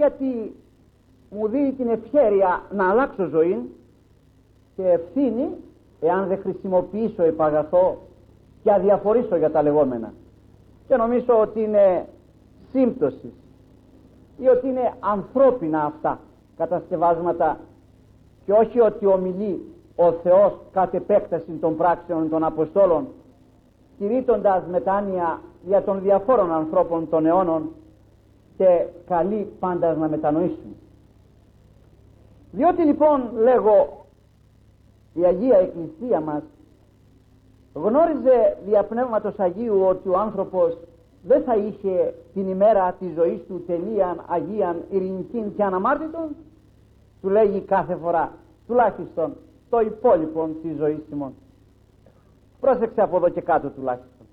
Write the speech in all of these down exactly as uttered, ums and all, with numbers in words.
γιατί μου δίνει την ευχέρεια να αλλάξω ζωή και ευθύνη εάν δεν χρησιμοποιήσω επαγαθώ και αδιαφορήσω για τα λεγόμενα. Και νομίζω ότι είναι σύμπτωση ή ότι είναι ανθρώπινα αυτά κατασκευάσματα και όχι ότι ομιλεί ο Θεός κατ' επέκταση των πράξεων των Αποστόλων, κηρύττοντας μετάνοια για των διαφόρων ανθρώπων των αιώνων και καλεί πάντα να μετανοήσουν. Διότι λοιπόν λέγω η Αγία Εκκλησία μας γνώριζε δια Πνεύματος Αγίου ότι ο άνθρωπος δεν θα είχε την ημέρα της ζωής του τελείαν, αγίαν, ειρηνικήν και αναμάρτητον, του λέγει κάθε φορά τουλάχιστον το υπόλοιπο της ζωής ημών. Πρόσεξε από εδώ και κάτω τουλάχιστον.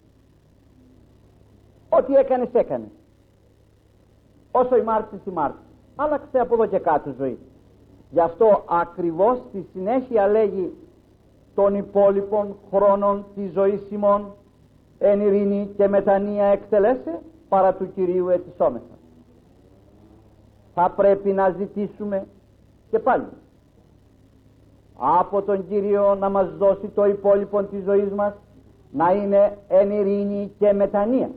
Ό,τι έκανες έκανες. Όσο ημάρτησες ημάρτησες. Άλλαξε από εδώ και κάτω ζωή. Γι' αυτό ακριβώς στη συνέχεια λέγει των υπόλοιπων χρόνων της ζωής ημών εν ειρήνη και μετανία εκτελέσε παρά του Κυρίου ετισόμεθα. Θα πρέπει να ζητήσουμε και πάλι από τον Κύριο να μας δώσει το υπόλοιπο της ζωής μας να είναι εν ειρήνη και μετανία.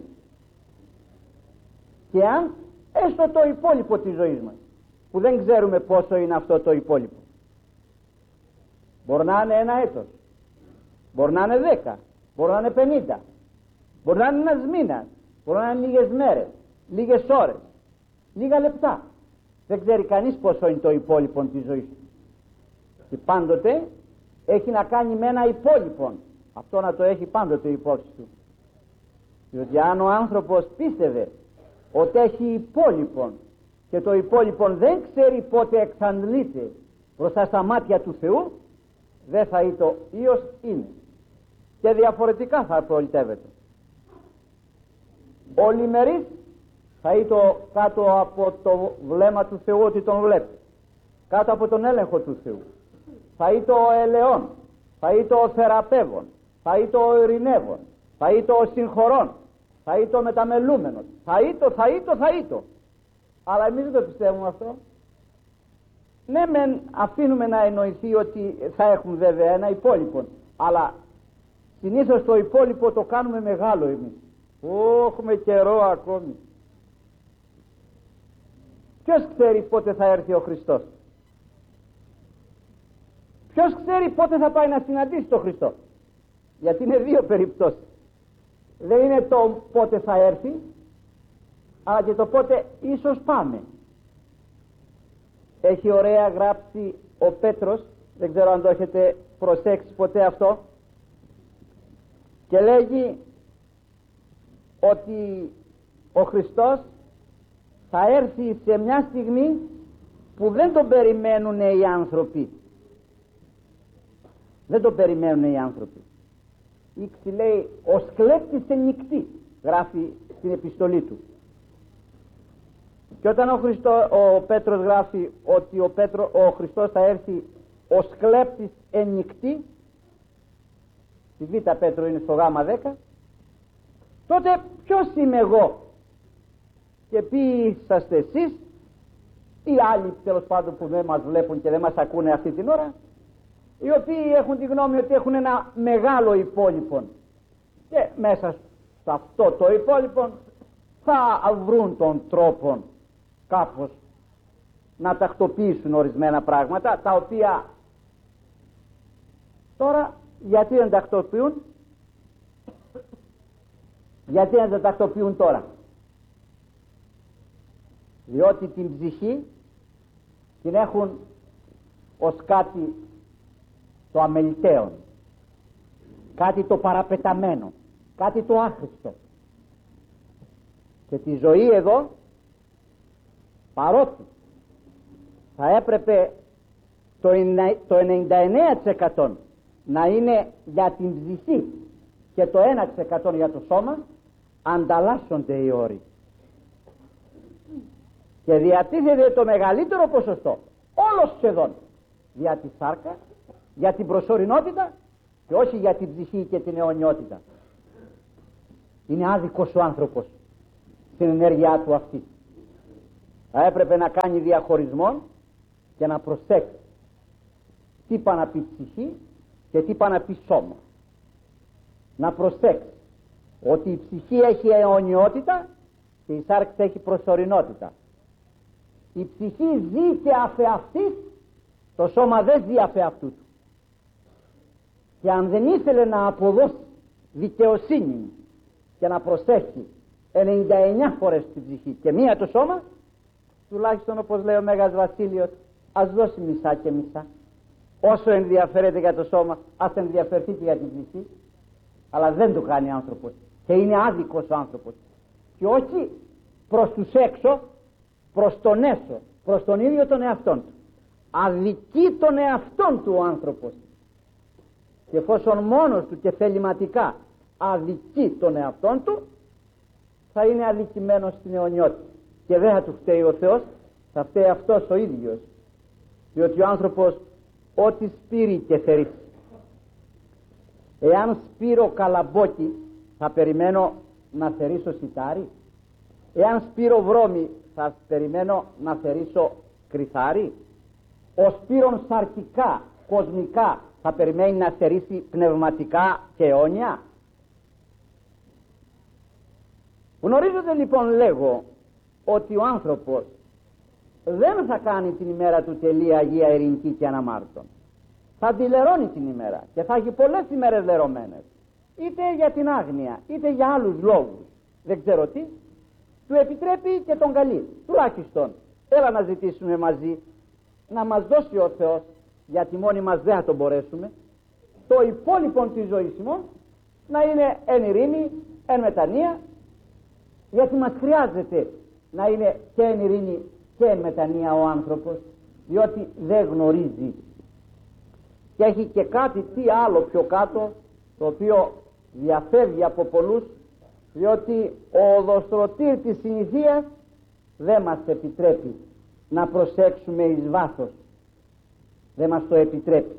Και αν έστω το υπόλοιπο της ζωής μας, που δεν ξέρουμε πόσο είναι αυτό το υπόλοιπο, μπορεί να είναι ένα έτος, μπορεί να είναι δέκα, μπορεί να είναι πενήντα, μπορεί να είναι ένας μήνας, μπορεί να είναι λίγες μέρες, λίγες ώρες, λίγα λεπτά. Δεν ξέρει κανείς πόσο είναι το υπόλοιπο της ζωής του. Και πάντοτε έχει να κάνει με ένα υπόλοιπο. Αυτό να το έχει πάντοτε υπόψη του. Διότι αν ο άνθρωπος πίστευε ότι έχει υπόλοιπο και το υπόλοιπο δεν ξέρει πότε εξαντλείται μπροστά στα μάτια του Θεού, δεν θα είναι το ίος είναι. Και διαφορετικά θα πολιτεύεται. Ο λιμερής θα είναι το κάτω από το βλέμμα του Θεού ότι τον βλέπει. Κάτω από τον έλεγχο του Θεού. Θα είναι το ελεόν, θα είναι το θεραπεύον, θα είναι το ειρηνεύον, θα είναι το συγχωρών, θα είναι το μεταμελούμενο, θα είναι το, θα είναι το, θα είναι το. Αλλά εμείς δεν το πιστεύουμε αυτό. Ναι, μεν αφήνουμε να εννοηθεί ότι θα έχουν βέβαια ένα υπόλοιπο, αλλά συνήθως το υπόλοιπο το κάνουμε μεγάλο εμείς. Έχουμε καιρό ακόμη. Ποιος ξέρει πότε θα έρθει ο Χριστός? Ποιος ξέρει πότε θα πάει να συναντήσει τον Χριστό? Γιατί είναι δύο περιπτώσεις. Δεν είναι το πότε θα έρθει, αλλά και το πότε ίσως πάμε. Έχει ωραία γράψει ο Πέτρος, δεν ξέρω αν το έχετε προσέξει ποτέ αυτό, και λέγει ότι ο Χριστός θα έρθει σε μια στιγμή που δεν τον περιμένουν οι άνθρωποι. Δεν τον περιμένουν οι άνθρωποι. Ήξη λέει ο σκλέπτης εν νυκτή, γράφει στην επιστολή του. Και όταν ο, Χριστό, ο Πέτρος γράφει ότι ο, Πέτρο, ο Χριστός θα έρθει ο σκλέπτης εν νυκτή, στη Β' Πέτρο είναι στο Γ' δέκα, τότε ποιος είμαι εγώ? Και ποιοι είσαστε εσείς ή άλλοι τέλος πάντων που δεν μας βλέπουν και δεν μας ακούνε αυτή την ώρα, οι οποίοι έχουν τη γνώμη ότι έχουν ένα μεγάλο υπόλοιπο και μέσα σε αυτό το υπόλοιπο θα βρουν τον τρόπο κάπως να τακτοποιήσουν ορισμένα πράγματα, τα οποία τώρα γιατί δεν τακτοποιούν? Γιατί δεν τα τακτοποιούν τώρα? Διότι την ψυχή την έχουν ως κάτι το αμεληταίο, κάτι το παραπεταμένο, κάτι το άχρηστο. Και τη ζωή εδώ, παρότι θα έπρεπε το ενενήντα εννέα τοις εκατό να είναι για την ψυχή και το ένα τοις εκατό για το σώμα, ανταλλάσσονται οι όροι και διατίθεται το μεγαλύτερο ποσοστό, όλο σχεδόν, για τη σάρκα, για την προσωρινότητα και όχι για την ψυχή και την αιωνιότητα. Είναι άδικος ο άνθρωπος στην ενέργειά του αυτή. Θα έπρεπε να κάνει διαχωρισμό και να προσέξει τι πάει να πει ψυχή και τι πάει να πει σώμα. Να προσέξει ότι η ψυχή έχει αιωνιότητα και η σάρξη έχει προσωρινότητα. Η ψυχή ζει και αφεαυτής, το σώμα δεν ζει αφεαυτού του. Και αν δεν ήθελε να αποδώσει δικαιοσύνη και να προσέχει ενενήντα εννιά φορές την ψυχή και μία το σώμα, τουλάχιστον όπως λέει ο Μέγας Βασίλειος, ας δώσει μισά και μισά. Όσο ενδιαφέρεται για το σώμα, ας ενδιαφερθεί και για την ψυχή. Αλλά δεν το κάνει άνθρωπος και είναι άδικος ο άνθρωπος. Και όχι προς τους έξω, προς τον έσω, προς τον ίδιο τον εαυτόν του. Αδικεί τον εαυτόν του ο άνθρωπος. Και εφόσον μόνος του και θεληματικά αδικεί τον εαυτόν του, θα είναι αδικημένος στην αιωνιότητα. Και δεν θα του φταίει ο Θεός, θα φταίει αυτός ο ίδιος. Διότι ο άνθρωπος ό,τι σπείρει και θερήσει. Εάν σπείρω καλαμπόκι, θα περιμένω να θερήσω σιτάρι. Εάν σπείρω βρώμη, θα περιμένω να θερήσω κρυθάρι. Ο σπείρον σαρκικά, κοσμικά, θα περιμένει να θερήσει πνευματικά και αιώνια. Γνωρίζετε λοιπόν, λέγω, ότι ο άνθρωπος δεν θα κάνει την ημέρα του τελεία αγία, ειρηνική και αναμάρτων. Θα τη λερώνει την ημέρα και θα έχει πολλές ημέρες λερωμένες, είτε για την άγνοια είτε για άλλους λόγους, δεν ξέρω τι, του επιτρέπει και τον καλεί. Τουλάχιστον έλα να ζητήσουμε μαζί, να μας δώσει ο Θεός, γιατί μόνοι μας δεν θα τον μπορέσουμε, το υπόλοιπο της ζωής μου να είναι εν ειρήνη, εν μετανία, γιατί μας χρειάζεται να είναι και εν ειρήνη και εν μετανία ο άνθρωπος, διότι δεν γνωρίζει. Και έχει και κάτι τι άλλο πιο κάτω, το οποίο διαφεύγει από πολλούς, διότι ο οδοστρωτήρ της συνηθείας δεν μας επιτρέπει να προσέξουμε εις βάθος, δεν μας το επιτρέπει.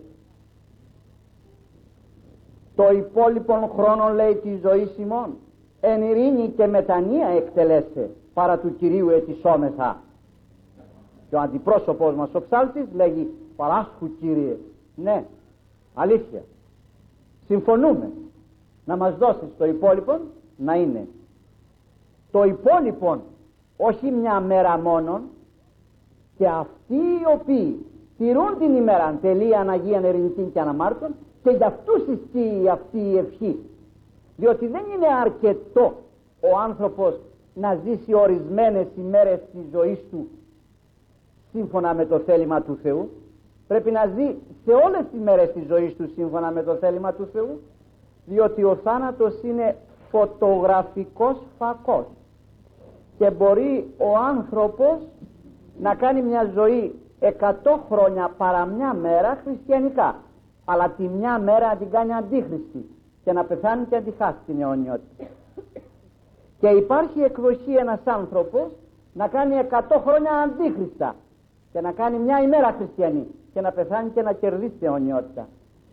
Το υπόλοιπον χρόνο, λέει, τη ζωή ημών εν ειρήνη και μετανία εκτελέσε, παρά του Κυρίου ετισόμεθα. Και ο αντιπρόσωπος μας ο ψάλτης λέγει παράσχου Κύριε. Ναι, αλήθεια, συμφωνούμε να μας δώσεις το υπόλοιπον να είναι το υπόλοιπον όχι μια μέρα μόνον, και αυτοί οι οποίοι τηρούν την ημέρα τελεία αναγίαν ειρηνική και αναμάρτων, και για αυτούς ισχύει αυτή η ευχή, διότι δεν είναι αρκετό ο άνθρωπος να ζήσει ορισμένες ημέρες της ζωής του σύμφωνα με το θέλημα του Θεού. Πρέπει να ζει σε όλες τις μέρες της ζωής του σύμφωνα με το θέλημα του Θεού, διότι ο θάνατος είναι φωτογραφικός φακός και μπορεί ο άνθρωπος να κάνει μια ζωή εκατό χρόνια παρά μια μέρα χριστιανικά, αλλά τη μια μέρα να την κάνει αντίχριστη και να πεθάνει και να τη χάσει την αιωνιότητα. Και υπάρχει εκδοχή ένας άνθρωπος να κάνει εκατό χρόνια αντίχριστα και να κάνει μια ημέρα χριστιανή και να πεθάνει και να κερδίσει την αιωνιότητα.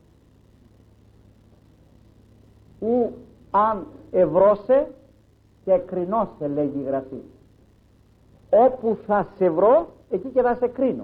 Ου αν ευρώσε και κρινώσε, λέγει η Γραφή. Όπου θα σε βρω, εκεί και θα σε κρίνω.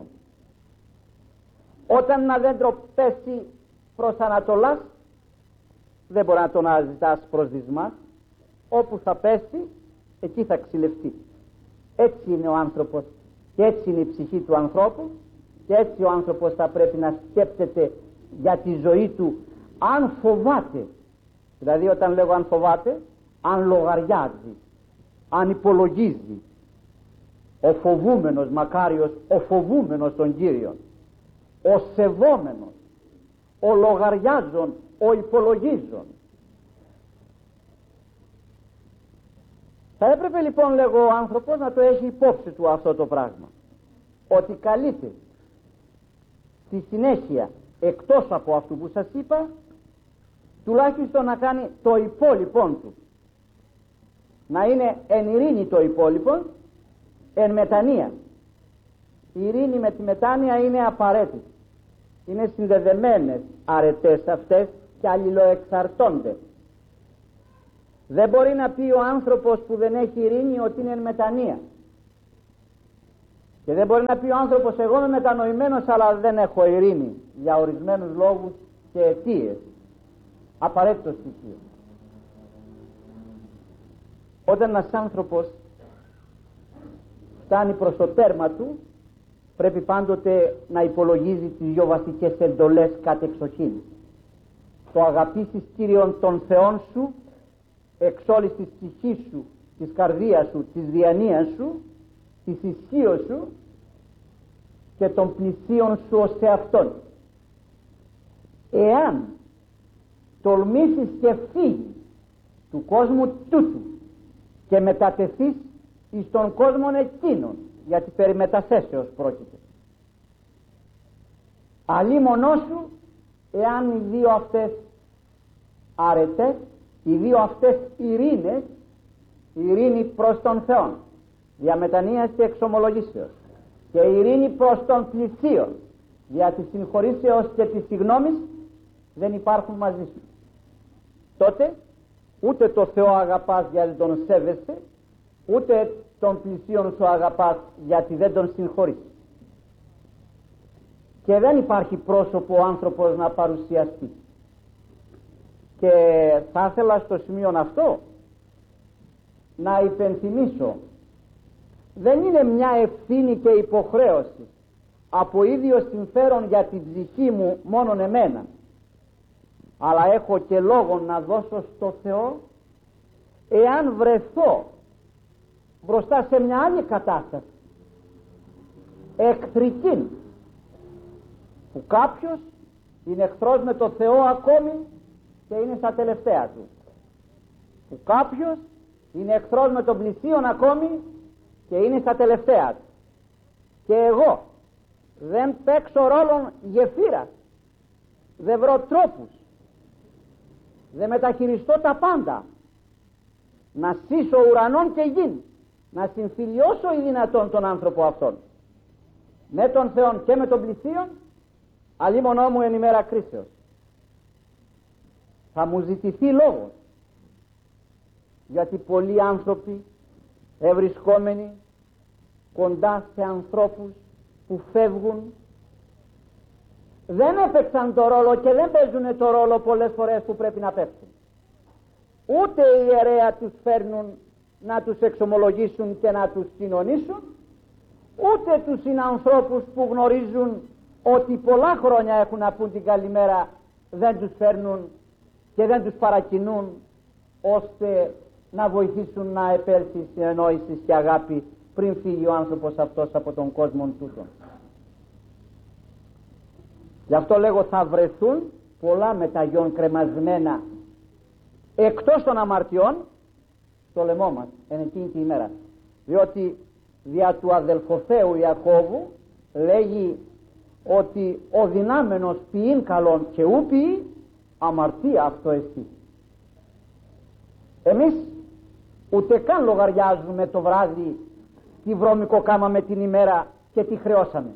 Όταν ένα δέντρο πέσει προς Ανατολάς, δεν μπορεί να τον αναζητάς προς δυσμάς. Όπου θα πέσει, εκεί θα ξυλευτεί. Έτσι είναι ο άνθρωπος και έτσι είναι η ψυχή του ανθρώπου, και έτσι ο άνθρωπος θα πρέπει να σκέπτεται για τη ζωή του, αν φοβάται. Δηλαδή, όταν λέγω αν φοβάται, αν λογαριάζει, αν υπολογίζει. Ο φοβούμενος, μακάριος ο φοβούμενος τον Κύριον, ο σεβόμενος, ο λογαριάζων, ο υπολογίζων. Θα έπρεπε λοιπόν, λέγω, ο άνθρωπος να το έχει υπόψη του αυτό το πράγμα, ότι καλείται στη συνέχεια, εκτός από αυτού που σας είπα, τουλάχιστον να κάνει το υπόλοιπον του, να είναι εν ειρήνη το υπόλοιπον, εν μετανία. Η ειρήνη με τη μετάνοια είναι απαραίτητη, είναι συνδεδεμένες αρετές αυτές και αλληλοεξαρτώνται. Δεν μπορεί να πει ο άνθρωπος που δεν έχει ειρήνη ότι είναι εν μετανία. Και δεν μπορεί να πει ο άνθρωπος εγώ είμαι μετανοημένος αλλά δεν έχω ειρήνη για ορισμένους λόγους και αιτίες. Απαραίτητο στοιχείο. Όταν ένας άνθρωπος φτάνει προς το τέρμα του, πρέπει πάντοτε να υπολογίζει τις δυο βασικές εντολές κατεξοχήν. Το αγαπήσεις Κύριον τον Θεόν σου εξ όλης της ψυχής σου, της καρδίας σου, της διανοίας σου, της ισχύως σου και των πλησίων σου ως εαυτόν. Εάν τολμήσεις και φύγεις του κόσμου τούτου και μετατεθείς εις τον κόσμο εκείνον, γιατί περί μεταθέσεως πρόκειται, αλίμονό σου εάν οι δύο αυτές αρετές, οι δύο αυτές ειρήνες, η ειρήνη προς τον Θεό διαμετανοίας και εξομολογήσεως και η ειρήνη προς τον πλησίον δια της συγχωρήσεως και της συγγνώμης δεν υπάρχουν μαζί σου, τότε ούτε το Θεό αγαπάς γιατί τον σέβεσαι, ούτε τον πλησίον σου αγαπάς γιατί δεν τον συγχωρείς. Και δεν υπάρχει πρόσωπο ο άνθρωπος να παρουσιαστεί. Και θα ήθελα στο σημείο αυτό να υπενθυμίσω, δεν είναι μια ευθύνη και υποχρέωση από ίδιο συμφέρον για την ψυχή μου μόνον εμένα, αλλά έχω και λόγο να δώσω στο Θεό εάν βρεθώ μπροστά σε μια άλλη κατάσταση εχθρική, που κάποιος είναι εχθρός με το Θεό ακόμη και είναι στα τελευταία του, που κάποιος είναι εχθρός με τον πλησίον ακόμη και είναι στα τελευταία του, και εγώ δεν παίξω ρόλον γεφύρας, δεν βρω τρόπους, δεν μεταχειριστώ τα πάντα να σύσω ουρανών και γην, να συμφιλιώσω ή δυνατόν τον άνθρωπο αυτόν με τον Θεόν και με τον πλησίον, αλίμονό μου εν ημέρα κρίσεως. Θα μου ζητηθεί λόγος, γιατί πολλοί άνθρωποι ευρισκόμενοι κοντά σε ανθρώπους που φεύγουν δεν έπαιξαν το ρόλο και δεν παίζουν το ρόλο πολλές φορές που πρέπει να παίξουν. Ούτε οι ιερέα τους φέρνουν να τους εξομολογήσουν και να τους κοινωνήσουν, ούτε τους συνανθρώπους που γνωρίζουν ότι πολλά χρόνια έχουν να πούν την καλημέρα δεν τους φέρνουν και δεν τους παρακινούν ώστε να βοηθήσουν να επέλθει συνεννόηση και αγάπη πριν φύγει ο άνθρωπος αυτός από τον κόσμο τούτο. Γι' αυτό λέγω θα βρεθούν πολλά μεταγιών κρεμασμένα εκτός των αμαρτιών στο λαιμό μας εν εκείνη τη ημέρα, διότι δια του αδελφοθέου Ιακώβου λέγει ότι ο δυνάμενος ποιήν καλόν και ου ποιεί αμαρτία αυτό εστί. Εμείς ούτε καν λογαριάζουμε το βράδυ τι βρώμικο κάμαμε την ημέρα και τι χρεώσαμε.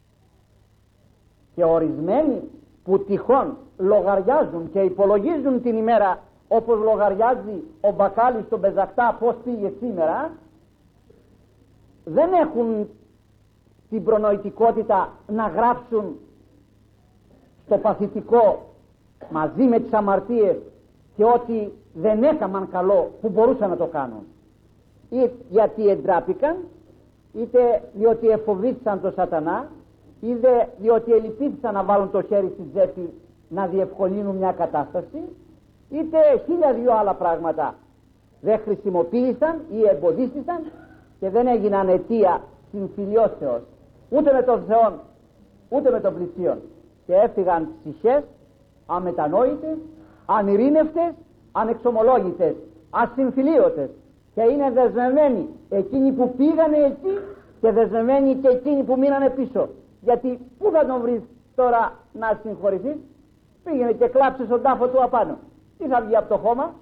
Και ορισμένοι που τυχόν λογαριάζουν και υπολογίζουν την ημέρα όπως λογαριάζει ο μπακάλις στον πεζακτά πως πήγε σήμερα, δεν έχουν την προνοητικότητα να γράψουν στο παθητικό μαζί με τις αμαρτίες και ότι δεν έκαναν καλό που μπορούσαν να το κάνουν, είτε γιατί εντράπηκαν, είτε διότι εφοβήθησαν το σατανά, είτε διότι ελυπήθησαν να βάλουν το χέρι στη τσέπη να διευκολύνουν μια κατάσταση, είτε χίλια δυο άλλα πράγματα δεν χρησιμοποίησαν ή εμποδίστησαν και δεν έγιναν αιτία συμφιλιώσεως ούτε με τον Θεό ούτε με τον πλησίον, και έφυγαν ψυχές αμετανόητες, ανειρήνευτες, ανεξομολόγητες, ασυμφιλίωτες, και είναι δεσμευμένοι εκείνοι που πήγανε εκεί και δεσμευμένοι και εκείνοι που μείνανε πίσω. Γιατί πού θα τον βρεις τώρα να συγχωρηθείς? Πήγαινε και κλάψε στον τάφο του απάνω, τι θα βγει από το χώμα?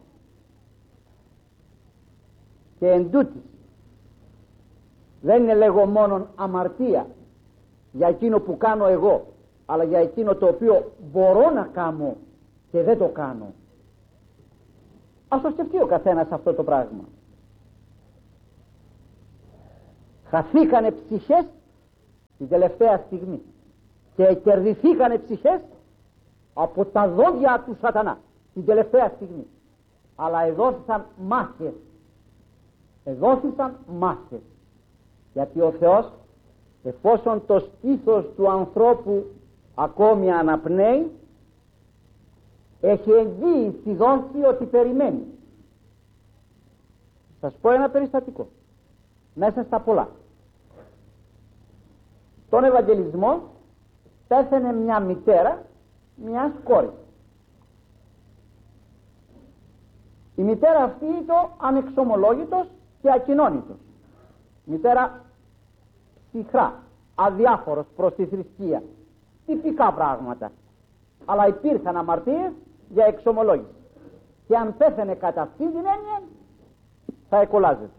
Και εν τούτης δεν είναι λέγω μόνον αμαρτία για εκείνο που κάνω εγώ, αλλά για εκείνο το οποίο μπορώ να κάνω και δεν το κάνω. Ας το σκεφτεί ο καθένας αυτό το πράγμα. Χαθήκανε ψυχές την τελευταία στιγμή, και κερδιθήκανε ψυχές από τα δόντια του σατανά την τελευταία στιγμή. Αλλά εδόθησαν μάχες, εδόθησαν μάχες, γιατί ο Θεός, εφόσον το στήθος του ανθρώπου ακόμη αναπνέει, έχει εγγύηση δώσει ότι περιμένει. Θα σας πω ένα περιστατικό μέσα στα πολλά. Στον Ευαγγελισμό πέθανε μια μητέρα μιας κόρης. Η μητέρα αυτή ήταν ανεξομολόγητος και ακοινώνητος. Μητέρα ψυχρά, αδιάφορος προς τη θρησκεία, τυπικά πράγματα. Αλλά υπήρχαν αμαρτίες για εξομολόγηση, και αν πέθανε κατά αυτή την έννοια θα εκολάζεται.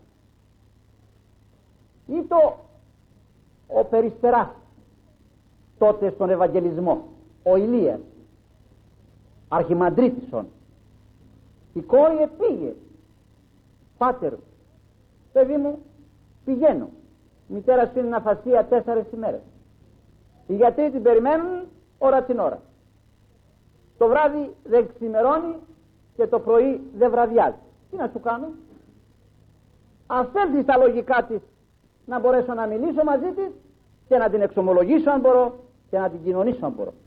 Ή το ο Περιστεράς τότε στον Ευαγγελισμό, ο Ηλίας, αρχιμαντρίτησον, η κόρη επήγε, πάτερ, παιδί μου, πηγαίνω, η μητέρα σου είναι αφασία τέσσερις ημέρες. Οι γιατροί την περιμένουν ώρα την ώρα. Το βράδυ δεν ξημερώνει και το πρωί δεν βραδιάζει. Τι να σου κάνω? Ας έρθει στα λογικά της να μπορέσω να μιλήσω μαζί της και να την εξομολογήσω αν μπορώ και να την κοινωνήσω αν μπορώ.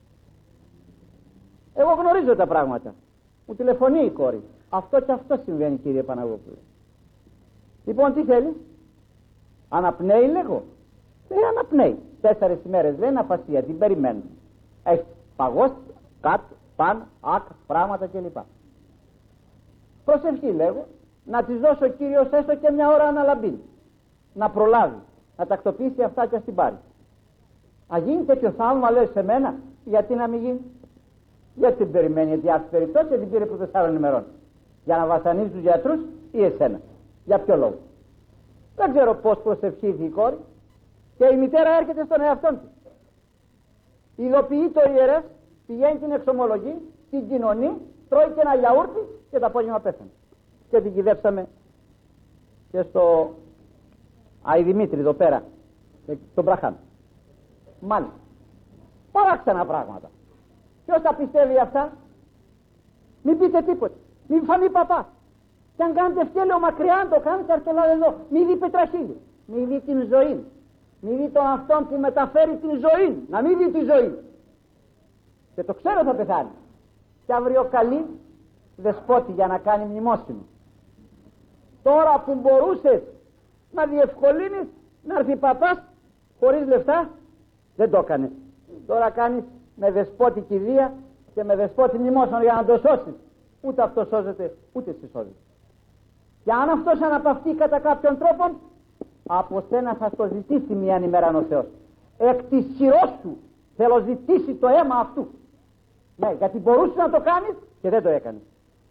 Εγώ γνωρίζω τα πράγματα. Μου τηλεφωνεί η κόρη. Αυτό και αυτό συμβαίνει, κύριε Παναγόπουλε. Λοιπόν, τι θέλει? Αναπνέει, λέγω. Λέει, αναπνέει. Τέσσερις ημέρες λέει αφασία, την περιμένουν. Έχει παγώσει, κάτω, πάνω, άκρα, πράγματα κλπ. Προσευχή, λέγω, να της δώσω ο Κύριος έστω και μια ώρα αναλαμπή. Να προλάβει, να τακτοποιήσει αυτά και στην πάρει. Α γίνει τέτοιο θαύμα, λέει, σε μένα, γιατί να μην γίνει? Γιατί την περιμένει, γιατί αυτή περιπτώσει την πήρε προ τεσσάρων ημερών. Για να βασανίζει τους γιατρούς ή εσένα? Για ποιο λόγο? Δεν ξέρω πώς προσευχήθηκε η κόρη, και η μητέρα έρχεται στον εαυτό της. Ειδοποιεί το ιερές, πηγαίνει την εξομολογή, την κοινωνεί, τρώει και ένα γιαούρτι και το απόγευμα πέθανε. Και την κυδέψαμε και στο Αϊδημήτρη εδώ πέρα, στον Πραχάν. Μάλιστα. Παράξενα πράγματα. Ποιος τα πιστεύει αυτά? Μην πείτε τίποτα. Μην φανεί παπά. Και αν κάνετε φτέλεο μακριά, αν το κάνετε, αρκελά εδώ. Μην δει πετραχύλι. Μην δει την ζωή. Μην δει τον αυτόν που μεταφέρει την ζωή. Να μην δει τη ζωή. Και το ξέρω θα πεθάνει. Και αύριο καλεί δεσπότη για να κάνει μνημόσυνο. Τώρα που μπορούσες να διευκολύνεις να έρθει παπάς χωρίς λεφτά, δεν το έκανες. Τώρα κάνεις με δεσπότη κηδεία και με δεσπότη μνημόσυνο για να το σώσεις. Ούτε αυτό σώζεται, ούτε εσύ σώζεται. Και αν αυτός αναπαυτεί κατά κάποιον τρόπο, από σένα θα το ζητήσει μια ημέρα ο Θεός. Εκ της χειρός σου θέλω ζητήσει το αίμα αυτού. Ναι, γιατί μπορούσε να το κάνεις και δεν το έκανες.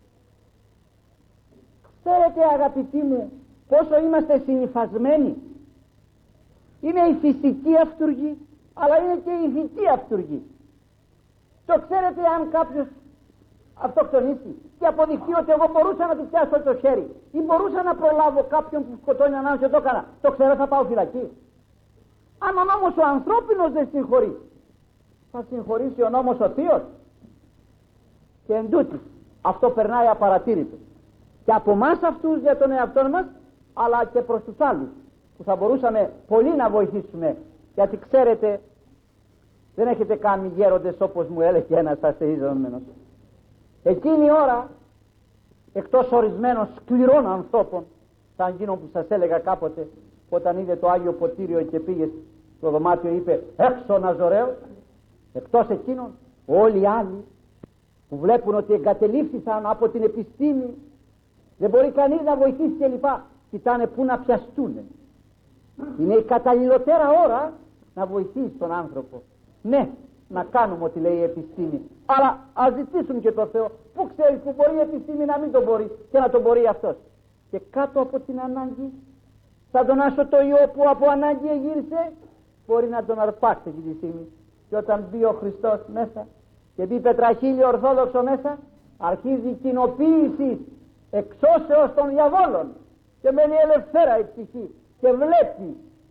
Ξέρετε, αγαπητοί μου, πόσο είμαστε συνυφασμένοι. Είναι η φυσική αυτούργη, αλλά είναι και η ηθική αυτούργη. Το ξέρετε, αν κάποιος αυτοκτονήσει και αποδειχθεί ότι εγώ μπορούσα να του πιάσω το χέρι ή μπορούσα να προλάβω κάποιον που σκοτώνει έναν και το έκανα, το ξέρω, θα πάω φυλακή. Αν ο νόμος ο ανθρώπινος δεν συγχωρεί, θα συγχωρήσει ο νόμος ο θείος? Και εν τούτης, αυτό περνάει απαρατήρητο και από εμάς αυτούς για τον εαυτό μας, αλλά και προς τους άλλους που θα μπορούσαμε πολύ να βοηθήσουμε. Γιατί ξέρετε, δεν έχετε κάνει γέροντες όπως μου έλεγε ένας αστείζομενος. Εκείνη η ώρα, εκτός ορισμένων σκληρών ανθρώπων, σαν εκείνο που σας έλεγα κάποτε, όταν είδε το Άγιο Ποτήριο και πήγε στο δωμάτιο, είπε έξω Ναζωραίος, εκτός εκείνων όλοι οι άλλοι που βλέπουν ότι εγκατελείφθησαν από την επιστήμη, δεν μπορεί κανείς να βοηθήσει κλπ, κοιτάνε πού να πιαστούν. Είναι η καταλληλότερα ώρα να βοηθήσει τον άνθρωπο. Ναι, να κάνουμε ό,τι λέει η επιστήμη, αλλά ας ζητήσουν και το Θεό. Πού ξέρει που μπορεί η επιστήμη να μην τον μπορεί και να τον μπορεί αυτός? Και κάτω από την ανάγκη, θα τον άσω το ιό που από ανάγκη εγύρισε, μπορεί να τον αρπάξει εκείνη τη στιγμή. Και όταν μπει ο Χριστός μέσα και μπει πετραχύλιο ορθόδοξο μέσα, αρχίζει η κοινοποίηση εξώσεως των διαβόλων και μένει ελευθέρα η ψυχή και βλέπει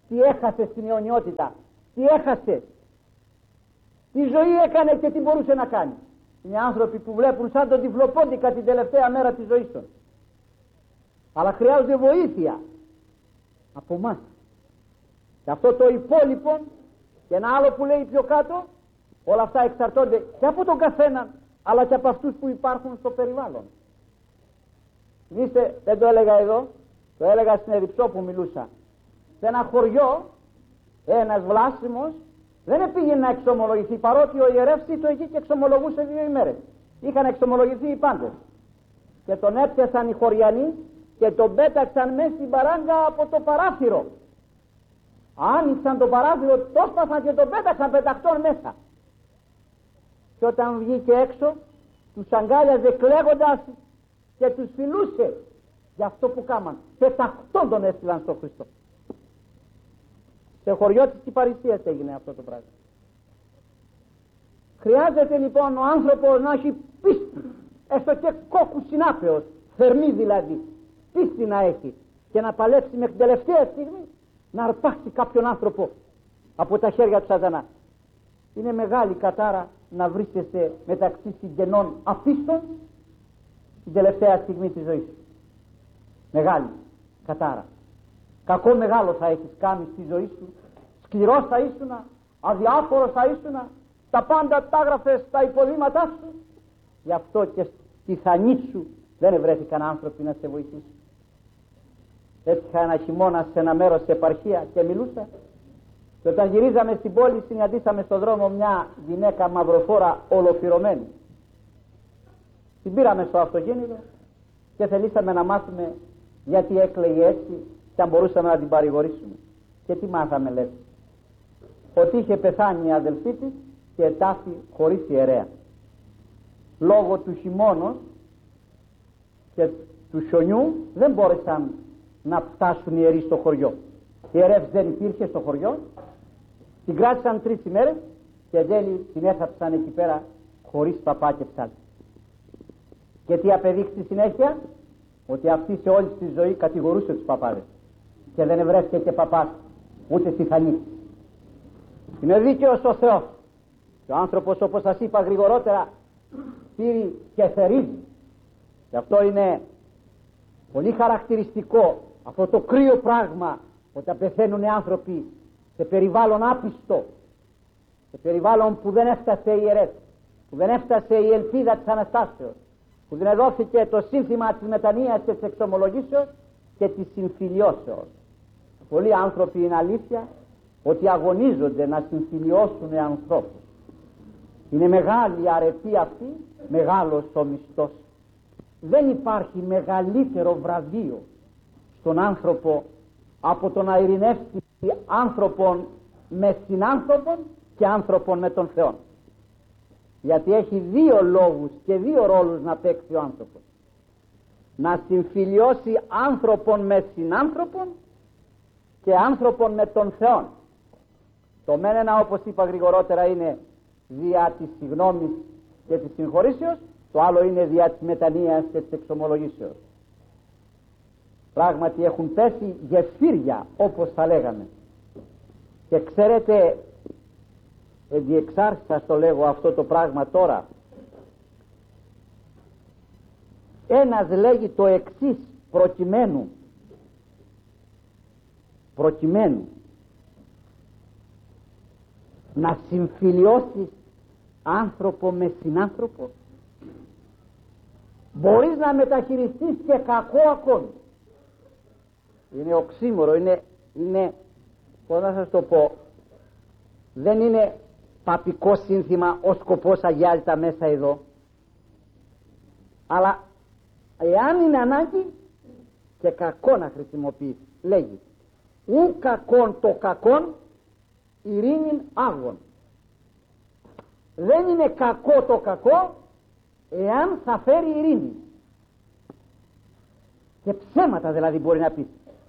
τι έχασε στην αιωνιότητα, τι έχασε, τι ζωή έκανε και τι μπορούσε να κάνει. Είναι άνθρωποι που βλέπουν σαν τον τυφλοπόντικα την τελευταία μέρα της ζωής τους, αλλά χρειάζονται βοήθεια από εμάς. Και αυτό το υπόλοιπο και ένα άλλο που λέει πιο κάτω, όλα αυτά εξαρτώνται και από τον καθένα, αλλά και από αυτούς που υπάρχουν στο περιβάλλον. Δείστε, δεν το έλεγα εδώ, το έλεγα στην Εδιψό που μιλούσα. Σε ένα χωριό ένας βλάσιμος δεν πήγε να εξομολογηθεί, παρότι ο ιερεύς το εκεί και εξομολογούσε δύο ημέρες. Είχαν εξομολογηθεί οι πάντες και τον έπιασαν οι χωριανοί και τον πέταξαν μέσα στην παράγκα από το παράθυρο. Άνοιξαν το παράθυρο, το σπάσαν και τον πέταξαν πεταχτών μέσα. Και όταν βγήκε έξω τους αγκάλιαζε κλαίγοντας και τους φιλούσε για αυτό που κάμαν. Πεταχτών τον έστειλαν στον Χριστό. Σε χωριό της Κυπαριστίας έγινε αυτό το πράγμα. Χρειάζεται λοιπόν ο άνθρωπος να έχει πίστη, έστω και κόκκου συνάπεως, θερμή δηλαδή, πίστη να έχει και να παλέψει μέχρι την τελευταία στιγμή να αρπάξει κάποιον άνθρωπο από τα χέρια του σατανά. Είναι μεγάλη κατάρα να βρίσκεσαι μεταξύ συγγενών αφίστων την τελευταία στιγμή της ζωής σου. Μεγάλη κατάρα. Κακό μεγάλο θα έχεις κάνει στη ζωή σου, σκληρός θα ήσουνα, αδιάφορος θα ήσουνα, τα πάντα τα έγραφες στα υπολείμματά σου. Γι' αυτό και στη θανή σου δεν βρέθηκαν άνθρωποι να σε βοηθήσουν. Έτυχα ένα χειμώνα σε ένα μέρος σε επαρχία και μιλούσα, και όταν γυρίζαμε στην πόλη συναντήσαμε στον δρόμο μια γυναίκα μαυροφόρα ολοφυρωμένη. Την πήραμε στο αυτοκίνητο και θελήσαμε να μάθουμε γιατί έκλαιγε έτσι και αν μπορούσαμε να την παρηγορήσουμε. Και τι μάθαμε, λέτε? Ότι είχε πεθάνει η αδελφή της και ετάφη χωρίς ιερέα. Λόγω του χειμώνος και του χιονιού δεν μπόρεσαν να φτάσουν οι ιερείς στο χωριό. Η ιερεύς δεν υπήρχε στο χωριό, την κράτησαν τρεις ημέρες και τέλει την έθαψαν εκεί πέρα χωρίς παπά και ψάλτη. Και τι απεδείξει συνέχεια? Ότι αυτή σε όλη τη ζωή κατηγορούσε τους παπάδες και δεν ευρέθηκε και παπάς ούτε στη θανή. Είναι δίκαιος ο Θεός και ο άνθρωπος, όπως σας είπα γρηγορότερα, πήρε και θερίζει. Γι' αυτό είναι πολύ χαρακτηριστικό αυτό το κρύο πράγμα, όταν πεθαίνουν οι άνθρωποι σε περιβάλλον άπιστο, σε περιβάλλον που δεν έφτασε η ιερές, που δεν έφτασε η ελπίδα της Αναστάσεως, που δεν δόθηκε το σύνθημα της μετανοίας και της εξομολογήσεως και της συμφιλιώσεως. Πολλοί άνθρωποι είναι αλήθεια ότι αγωνίζονται να συμφιλιώσουν ανθρώπους. Είναι μεγάλη αρετή αυτή, μεγάλος ο μισθός. Δεν υπάρχει μεγαλύτερο βραβείο στον άνθρωπο από το να ειρηνεύσει άνθρωπον με συνάνθρωπον και άνθρωπον με τον Θεό. Γιατί έχει δύο λόγους και δύο ρόλους να παίξει ο άνθρωπος. Να συμφιλιώσει άνθρωπον με συνάνθρωπον και άνθρωπον με τον Θεό. Το μεν ένα, όπως είπα γρηγορότερα, είναι δια της συγγνώμης και της συγχωρήσεως, το άλλο είναι δια της μετανοίας και της εξομολογήσεως. Πράγματι έχουν πέσει γεφύρια, όπως θα λέγαμε. Και ξέρετε, διεξάρτητα σας το λέγω αυτό το πράγμα τώρα, ένας λέγει το εξής, προκειμένου προκειμένου να συμφιλιώσεις άνθρωπο με συνάνθρωπο, μπορείς να μεταχειριστείς και κακό ακόμη. Είναι οξύμορο, είναι, είναι πώς να σας το πω, δεν είναι παπικό σύνθημα ο σκοπός αγιάζει τα μέσα εδώ, αλλά εάν είναι ανάγκη και κακό να χρησιμοποιείς, λέγει ου κακόν το κακόν ειρήνην άγων. Δεν είναι κακό το κακό εάν θα φέρει ειρήνη. Και ψέματα δηλαδή μπορεί να πει.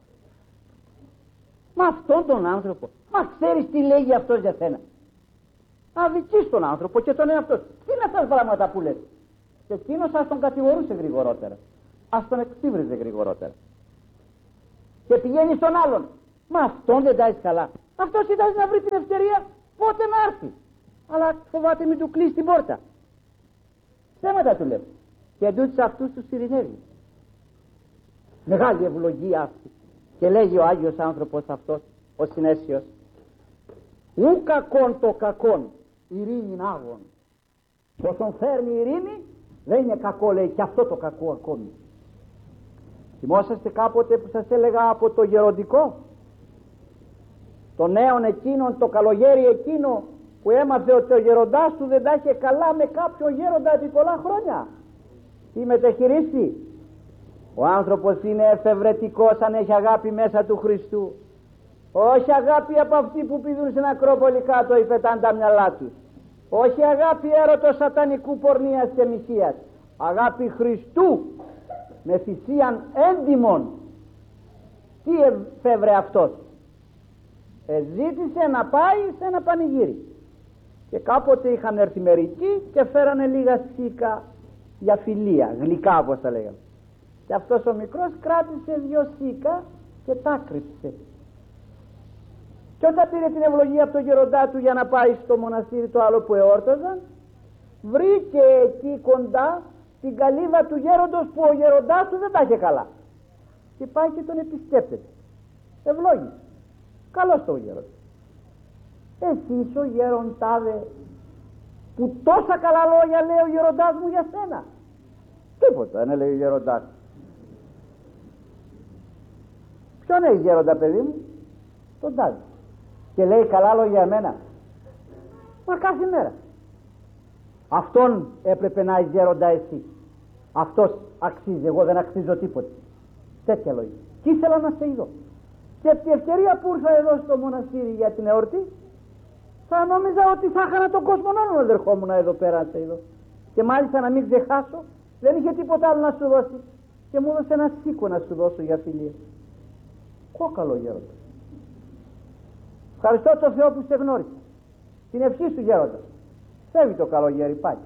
Μα αυτόν τον άνθρωπο, μα ξέρεις τι λέγει αυτός για σένα? Αδικείς τον άνθρωπο και τον εαυτό. Τι είναι αυτά τα πράγματα που λες? Και εκείνος ας τον κατηγορούσε γρηγορότερα, ας τον εξύβριζε γρηγορότερα. Και πηγαίνει στον άλλον Μα αυτόν δεν τάζει καλά. Αυτός κοιτάζει να βρει την ευκαιρία πότε να έρθει. Αλλά φοβάται μην του κλείσει την πόρτα. Θέματα του λέω. Και εντούτοις αυτούς τους ειρηνεύει. Μεγάλη ευλογία αυτή. Και λέγει ο Άγιος άνθρωπος αυτός, ο Συνέσιος, ου κακόν το κακόν, ειρήνη άγων. Όσον φέρνει ειρήνη, δεν είναι κακό, λέει, και αυτό το κακό ακόμη. Θυμόσαστε κάποτε που σας έλεγα από το γεροντικό, το νέον εκείνον, το καλογέρι εκείνο που έμαθε ότι ο γεροντάς του δεν τα είχε καλά με κάποιον γέροντα επί πολλά χρόνια? Τι μεταχειρίσει? Ο άνθρωπος είναι εφευρετικός αν έχει αγάπη μέσα του Χριστού. Όχι αγάπη από αυτοί που πηδούν στην Ακρόπολη κάτω ή πετάνε τα μυαλά τους. Όχι αγάπη έρωτος σατανικού πορνείας και μοιχείας. Αγάπη Χριστού με θυσίαν έντιμον. Τι εφεύρε αυτός? Εζήτησε να πάει σε ένα πανηγύρι. Και κάποτε είχαν έρθει μερικοί και φέρανε λίγα σίκα για φιλία, γλυκά όπως τα λέγαμε. Και αυτός ο μικρός κράτησε δυο σίκα και τα κρύψε. Και όταν πήρε την ευλογία από τον γεροντά του για να πάει στο μοναστήρι το άλλο που εόρταζαν, βρήκε εκεί κοντά την καλύβα του γέροντος που ο γεροντάς του δεν τα είχε καλά. Και πάει και τον επισκέπτεται. Ευλόγησε. Καλώς το γέροντα. Εσύ είσαι ο γέροντάδε που τόσα καλά λόγια λέει ο γεροντάς μου για σένα? Τίποτα δεν λέει ο γεροντάς. Ποιον έχει γέροντα, παιδί μου? Τον τάδε. Και λέει καλά λόγια για μένα? Μα κάθε μέρα. Αυτόν έπρεπε να έχει γέροντα εσύ. Αυτός αξίζει, εγώ δεν αξίζω τίποτα. Τέτοια λόγια. Και ήθελα να σε είδω. Και την ευκαιρία που ήρθα εδώ στο μοναστήρι για την εορτή, θα νόμιζα ότι θα είχα τον κόσμο όλο να ερχόμουν εδώ πέρα να σε είδω. Και μάλιστα να μην ξεχάσω, δεν είχε τίποτα άλλο να σου δώσει. Και μου έδωσε ένα σίκο να σου δώσω για φιλία. Κόκαλο γέροντα. Ευχαριστώ τον Θεό που σε γνώρισε. Την ευχή σου γέροντα. Φεύγει το καλογέρι πάλι.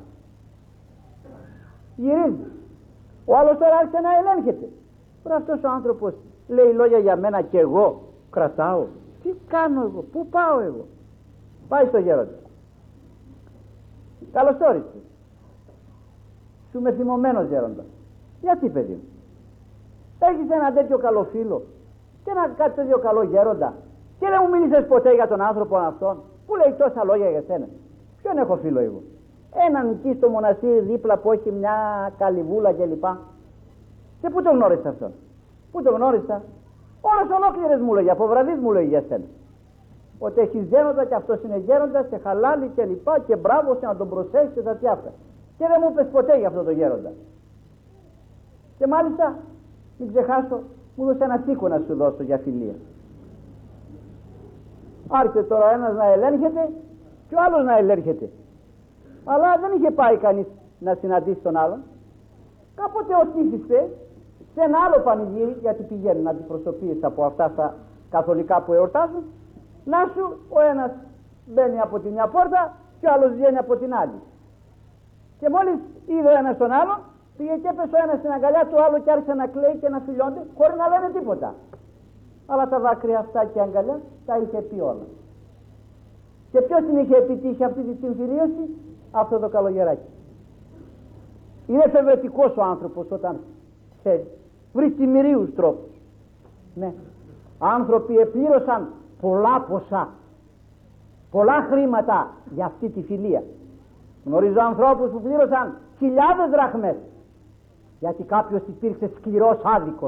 Γυρίζει. Ο άλλος τώρα άρχισε να ελέγχεται. Τώρα αυτός ο άνθρωπος λέει λόγια για μένα και εγώ κρατάω. Τι κάνω εγώ, πού πάω εγώ? Πάει στο γέροντα. Καλώς όρισες. Σου είμαι θυμωμένος γέροντα. Γιατί, παιδί μου? Έχεις ένα τέτοιο καλό φίλο και ένα κάτι τέτοιο καλό γέροντα και δεν μου μίλησες ποτέ για τον άνθρωπο αυτόν που λέει τόσα λόγια για σένα? Ποιον έχω φίλο εγώ? Έναν εκεί στο μοναστήρι δίπλα που έχει μια καλυβούλα κλπ. Και πού το γνώρισα αυτόν? Πού το γνώρισα? Ώρες ολόκληρες μου λέγει, από βραδείς μου λέγει για σένα. Ότι έχεις γέροντα και αυτός είναι γέροντας και χαλάλι και λοιπά και μπράβο σε να τον προσέχεις και τα τι αυτά. Και δεν μου είπες ποτέ για αυτό το γέροντα. Και μάλιστα, μην ξεχάσω, μου έδωσε ένα σίκο να σου δώσω για φιλία. Άρχισε τώρα ένας να ελέγχεται και ο άλλος να ελέγχεται. Αλλά δεν είχε πάει κανείς να συναντήσει τον άλλον. Κάποτε οτίθισε σε ένα άλλο πανηγύρι, γιατί πηγαίνουν αντιπροσωπείες από αυτά τα καθολικά που εορτάζουν, να σου ο ένας μπαίνει από τη μια πόρτα και ο άλλος βγαίνει από την άλλη. Και μόλις είδε ο ένας τον άλλον, πήγε και έπεσε ο ένας στην αγκαλιά του άλλου και άρχισε να κλαίει και να φιλιώνται χωρίς να λένε τίποτα. Αλλά τα δάκρυα αυτά και η αγκαλιά τα είχε πει όλα. Και ποιος την είχε επιτύχει αυτή τη συμφιλίωση? Αυτό το καλογεράκι. Είναι εφευρετικός ο άνθρωπος όταν ξέρει. Βρίσκει μυρίους τρόπους. Ναι. Άνθρωποι επλήρωσαν πολλά ποσά, πολλά χρήματα για αυτή τη φιλία. Γνωρίζω ανθρώπους που πλήρωσαν χιλιάδες δραχμές γιατί κάποιος υπήρξε σκληρός άδικος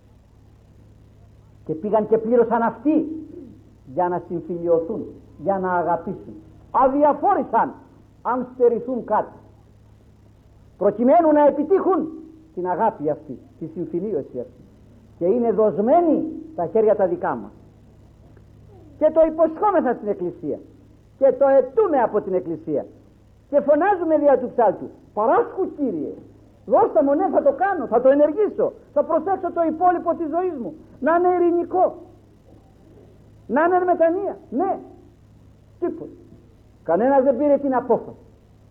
και πήγαν και πλήρωσαν αυτοί για να συμφιλιωθούν, για να αγαπήσουν. Αδιαφόρησαν αν στερηθούν κάτι προκειμένου να επιτύχουν την αγάπη αυτή, τη συμφιλίωση αυτή. Και είναι δοσμένοι τα χέρια τα δικά μας. Και το υποσχόμεθα στην Εκκλησία και το αιτούμε από την Εκκλησία και φωνάζουμε δια του ψάλτου, παράσχου Κύριε, δώστα μου, ναι, θα το κάνω, θα το ενεργήσω, θα προσέξω το υπόλοιπο της ζωής μου να είναι ειρηνικό, να είναι μετανία. Ναι, τίποτα. Κανένας δεν πήρε την απόφαση.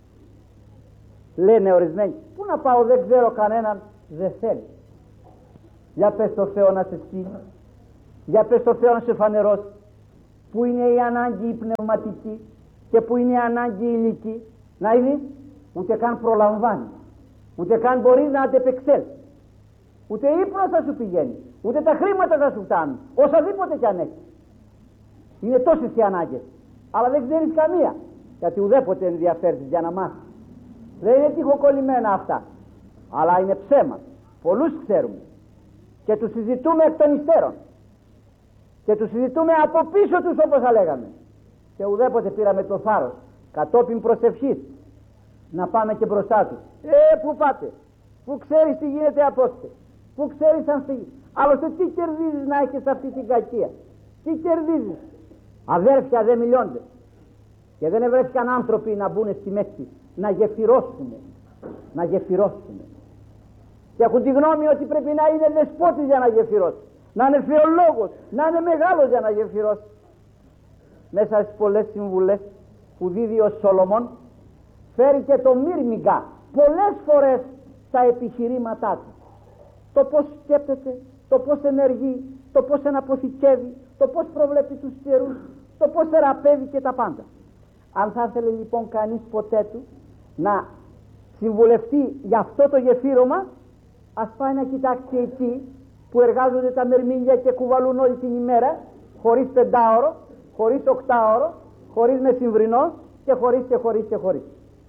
Λένε ορισμένοι, πού να πάω, δεν ξέρω κανέναν, δεν θέλει. Για πες στο Θεό να σε σκύλει. Για πες το Θεό να σε φανερώσει που είναι η ανάγκη η πνευματική και που είναι η ανάγκη η ηλική. Να είδεις, ούτε καν προλαμβάνει, ούτε καν μπορεί να αντεπεξέλθει, ούτε ύπνος θα σου πηγαίνει, ούτε τα χρήματα θα σου φτάνουν, οσαδήποτε κι αν έχει. Είναι τόσες οι ανάγκες, αλλά δεν ξέρεις καμία, γιατί ουδέποτε ενδιαφέρθεις για να μάθεις. Δεν είναι τυχοκολλημένα αυτά, αλλά είναι ψέμα. Πολλούς ξέρουμε και τους συζητούμε εκ των υστέρων και τους συζητούμε από πίσω τους, όπως θα λέγαμε, και ουδέποτε πήραμε το θάρρος κατόπιν προσευχής να πάμε και μπροστά τους. Ε, πού πάτε, πού ξέρεις τι γίνεται απόψε, πού ξέρεις αν φύγει. Άλλωστε τι κερδίζεις να έχεις αυτή την κακία, τι κερδίζεις. Αδέρφια δεν μιλιώνται και δεν ευρέθηκαν άνθρωποι να μπουν στη μέση να γεφυρώσουν, να γεφυρώσουν, και έχουν τη γνώμη ότι πρέπει να είναι δεσπότης για να γεφυρώσει, να είναι θεολόγος, να είναι μεγάλος για να γεφυρώσει. Μέσα στις πολλές συμβουλές που δίδει ο Σολομών φέρει και το Μυρμηγκά πολλές φορές στα επιχειρήματά του, το πως σκέπτεται, το πως ενεργεί, το πως εναποθηκεύει, το πως προβλέπει τους καιρούς, το πως θεραπεύει και τα πάντα. Αν θα ήθελε λοιπόν κανείς ποτέ του να συμβουλευτεί για αυτό το γεφύρωμα, ας πάει να κοιτάξει εκεί που εργάζονται τα μερμήνια και κουβαλούν όλη την ημέρα, χωρίς πεντάωρο, χωρίς οκτάωρο, χωρίς μεσημβρινό και χωρίς και χωρίς και χωρίς.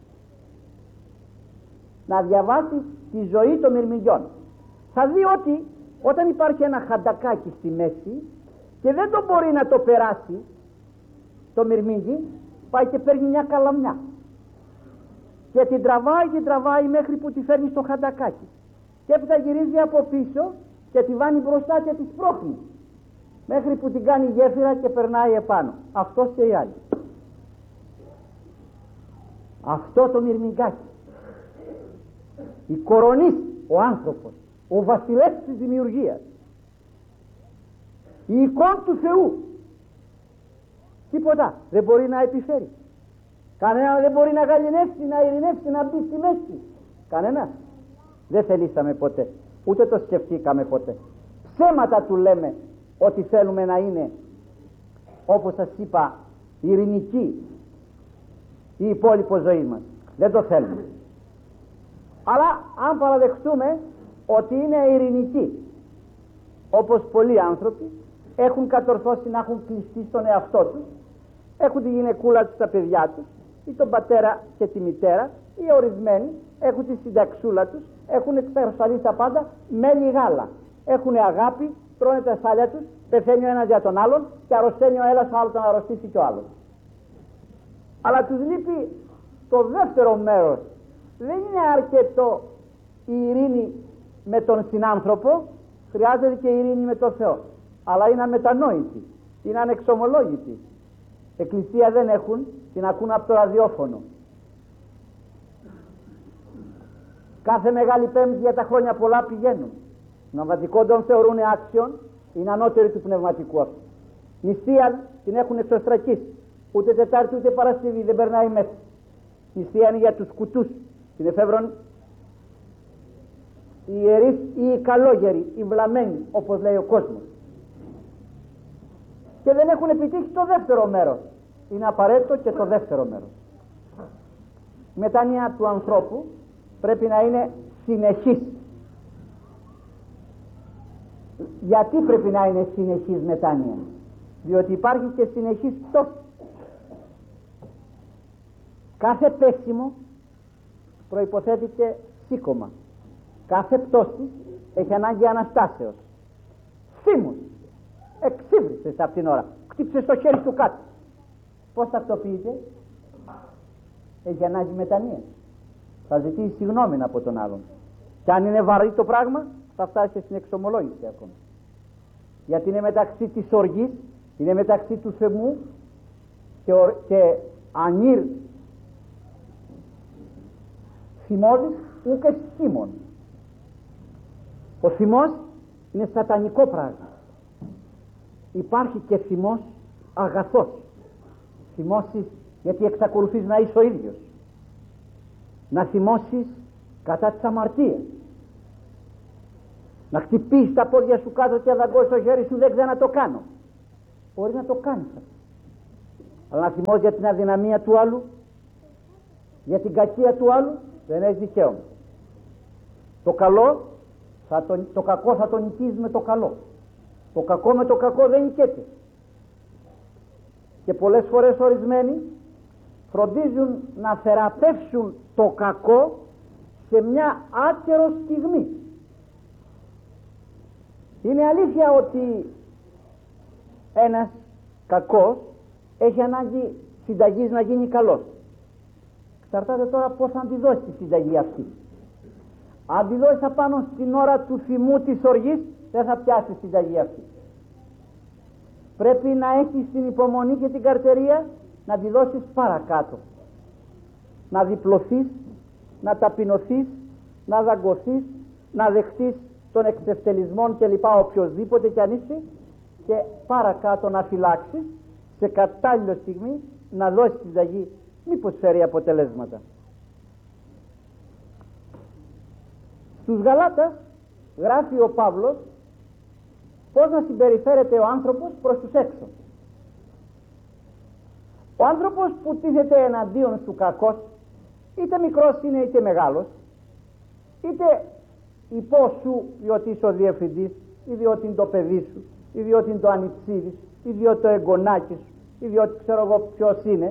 Να διαβάσει τη ζωή των μυρμηγκιών. Θα δει ότι όταν υπάρχει ένα χαντακάκι στη μέση και δεν το μπορεί να το περάσει το μυρμήγκι, πάει και παίρνει μια καλαμιά και την τραβάει και τραβάει μέχρι που τη φέρνει στο χαντακάκι, και έπειτα γυρίζει από πίσω και τη βάνει μπροστά και τη σπρώχνει μέχρι που την κάνει γέφυρα και περνάει επάνω. Αυτός και οι άλλοι. Αυτό το μυρμηγκάκι, η κορονής, ο άνθρωπος, ο βασιλεύς της δημιουργίας, η εικόνα του Θεού, τίποτα δεν μπορεί να επιφέρει. Κανένα δεν μπορεί να γαλινεύσει, να ειρηνεύσει, να μπει στη μέση. Κανένα. Δεν θελήσαμε ποτέ, ούτε το σκεφτήκαμε ποτέ. Ψέματα του λέμε ότι θέλουμε να είναι, όπως σας είπα, ειρηνική η υπόλοιπη ζωή μας. Δεν το θέλουμε. Αλλά αν παραδεχτούμε ότι είναι ειρηνική, όπως πολλοί άνθρωποι έχουν κατορθώσει να έχουν κλειστεί στον εαυτό τους, έχουν τη γυναικούλα τους, τα παιδιά τους, ή τον πατέρα και τη μητέρα, ή ορισμένοι έχουν τη συνταξούλα τους, έχουν εξασφαλίσει τα πάντα, μέλι γάλα, έχουν αγάπη, τρώνε τα σάλια τους, πεθαίνει ο ένας για τον άλλον και αρρωσταίνει ο ένας, ο άλλος τον αρρωστήσει και ο άλλος. Αλλά τους λείπει το δεύτερο μέρος. Δεν είναι αρκετό η ειρήνη με τον συνάνθρωπο, χρειάζεται και η ειρήνη με τον Θεό. Αλλά είναι αμετανόητη, είναι ανεξομολόγητη. Εκκλησία δεν έχουν, την ακούν από το ραδιόφωνο. Κάθε Μεγάλη Πέμπτη για τα χρόνια πολλά πηγαίνουν. Πνευματικό τον θεωρούν άξιον, είναι ανώτερη του πνευματικού αυτού. Νηστεία την έχουν εξωστρακίσει. Ούτε Τετάρτη ούτε Παρασκευή δεν περνάει μέσα. Νηστεία είναι για τους κουτούς. Την εφεύρουν οι ιερείς ή οι καλόγεροι, οι βλαμμένοι, όπως λέει ο κόσμος. Και δεν έχουν επιτύχει το δεύτερο μέρος. Είναι απαραίτητο και το δεύτερο μέρος. Η μετάνοια του ανθρώπου πρέπει να είναι συνεχής. Γιατί πρέπει να είναι συνεχής μετάνοια? Διότι υπάρχει και συνεχής πτώση. Κάθε πέσιμο προϋποθέτει και σήκωμα. Κάθε πτώση έχει ανάγκη αναστάσεως. Θύμους εξύβρισες από την ώρα, χτύψες το χέρι του κάτω. Πώς τακτοποιείται? Έχει ανάγκη μετανόησης. Θα ζητήσει συγγνώμη από τον άλλον. Και αν είναι βαρύ το πράγμα, θα φτάσει στην εξομολόγηση ακόμα. Γιατί είναι μεταξύ της οργής, είναι μεταξύ του θεμού και, ο, και ανήρ θυμώδης ούκε σχήμων. Ο θυμός είναι σατανικό πράγμα. Υπάρχει και θυμός αγαθός. Θυμώσεις γιατί εξακολουθείς να είσαι ο ίδιος. Να θυμώσεις κατά της αμαρτίας. να χτυπήσει τα πόδια σου κάτω και να δαγκώσει το χέρι σου, δεν ξέρω να το κάνω. Μπορεί να το κάνεις αυτό, αλλά να θυμώσεις για την αδυναμία του άλλου, για την κακία του άλλου, δεν έχεις δικαίωμα. Το καλό, θα το, το κακό θα το νικείς με το καλό. Το κακό με το κακό δεν νικέται. Και πολλές φορές ορισμένοι φροντίζουν να θεραπεύσουν το κακό σε μια άκερο στιγμή. Είναι αλήθεια ότι ένας κακός έχει ανάγκη συνταγής να γίνει καλός. Εξαρτάται τώρα πώς θα αντιδώσει τη συνταγή αυτή. Αν τη δώσεις απάνω στην ώρα του θυμού της οργής, δεν θα πιάσει τη συνταγή αυτή. Πρέπει να έχεις την υπομονή και την καρτερία να τη δώσεις παρακάτω, να διπλωθείς, να ταπεινωθείς, να δαγκωθείς, να δεχτείς των εξευτελισμών και λοιπά οποιοδήποτε κι αν είσαι, και παρακάτω να φυλάξεις σε κατάλληλο στιγμή να δώσεις τη συνταγή, μήπως φέρει αποτελέσματα. Στους Γαλάτας γράφει ο Παύλος πώς να συμπεριφέρεται ο άνθρωπος προς τους έξω. Ο άνθρωπος που τίθεται εναντίον σου κακός, είτε μικρός είναι είτε μεγάλος, είτε υπόσου διότι είσαι ο διευθυντής, ή διότι είναι το παιδί σου, ή διότι είναι το ανιψίδης, ή διότι το εγγονάκι σου, ή διότι ξέρω εγώ ποιος είναι,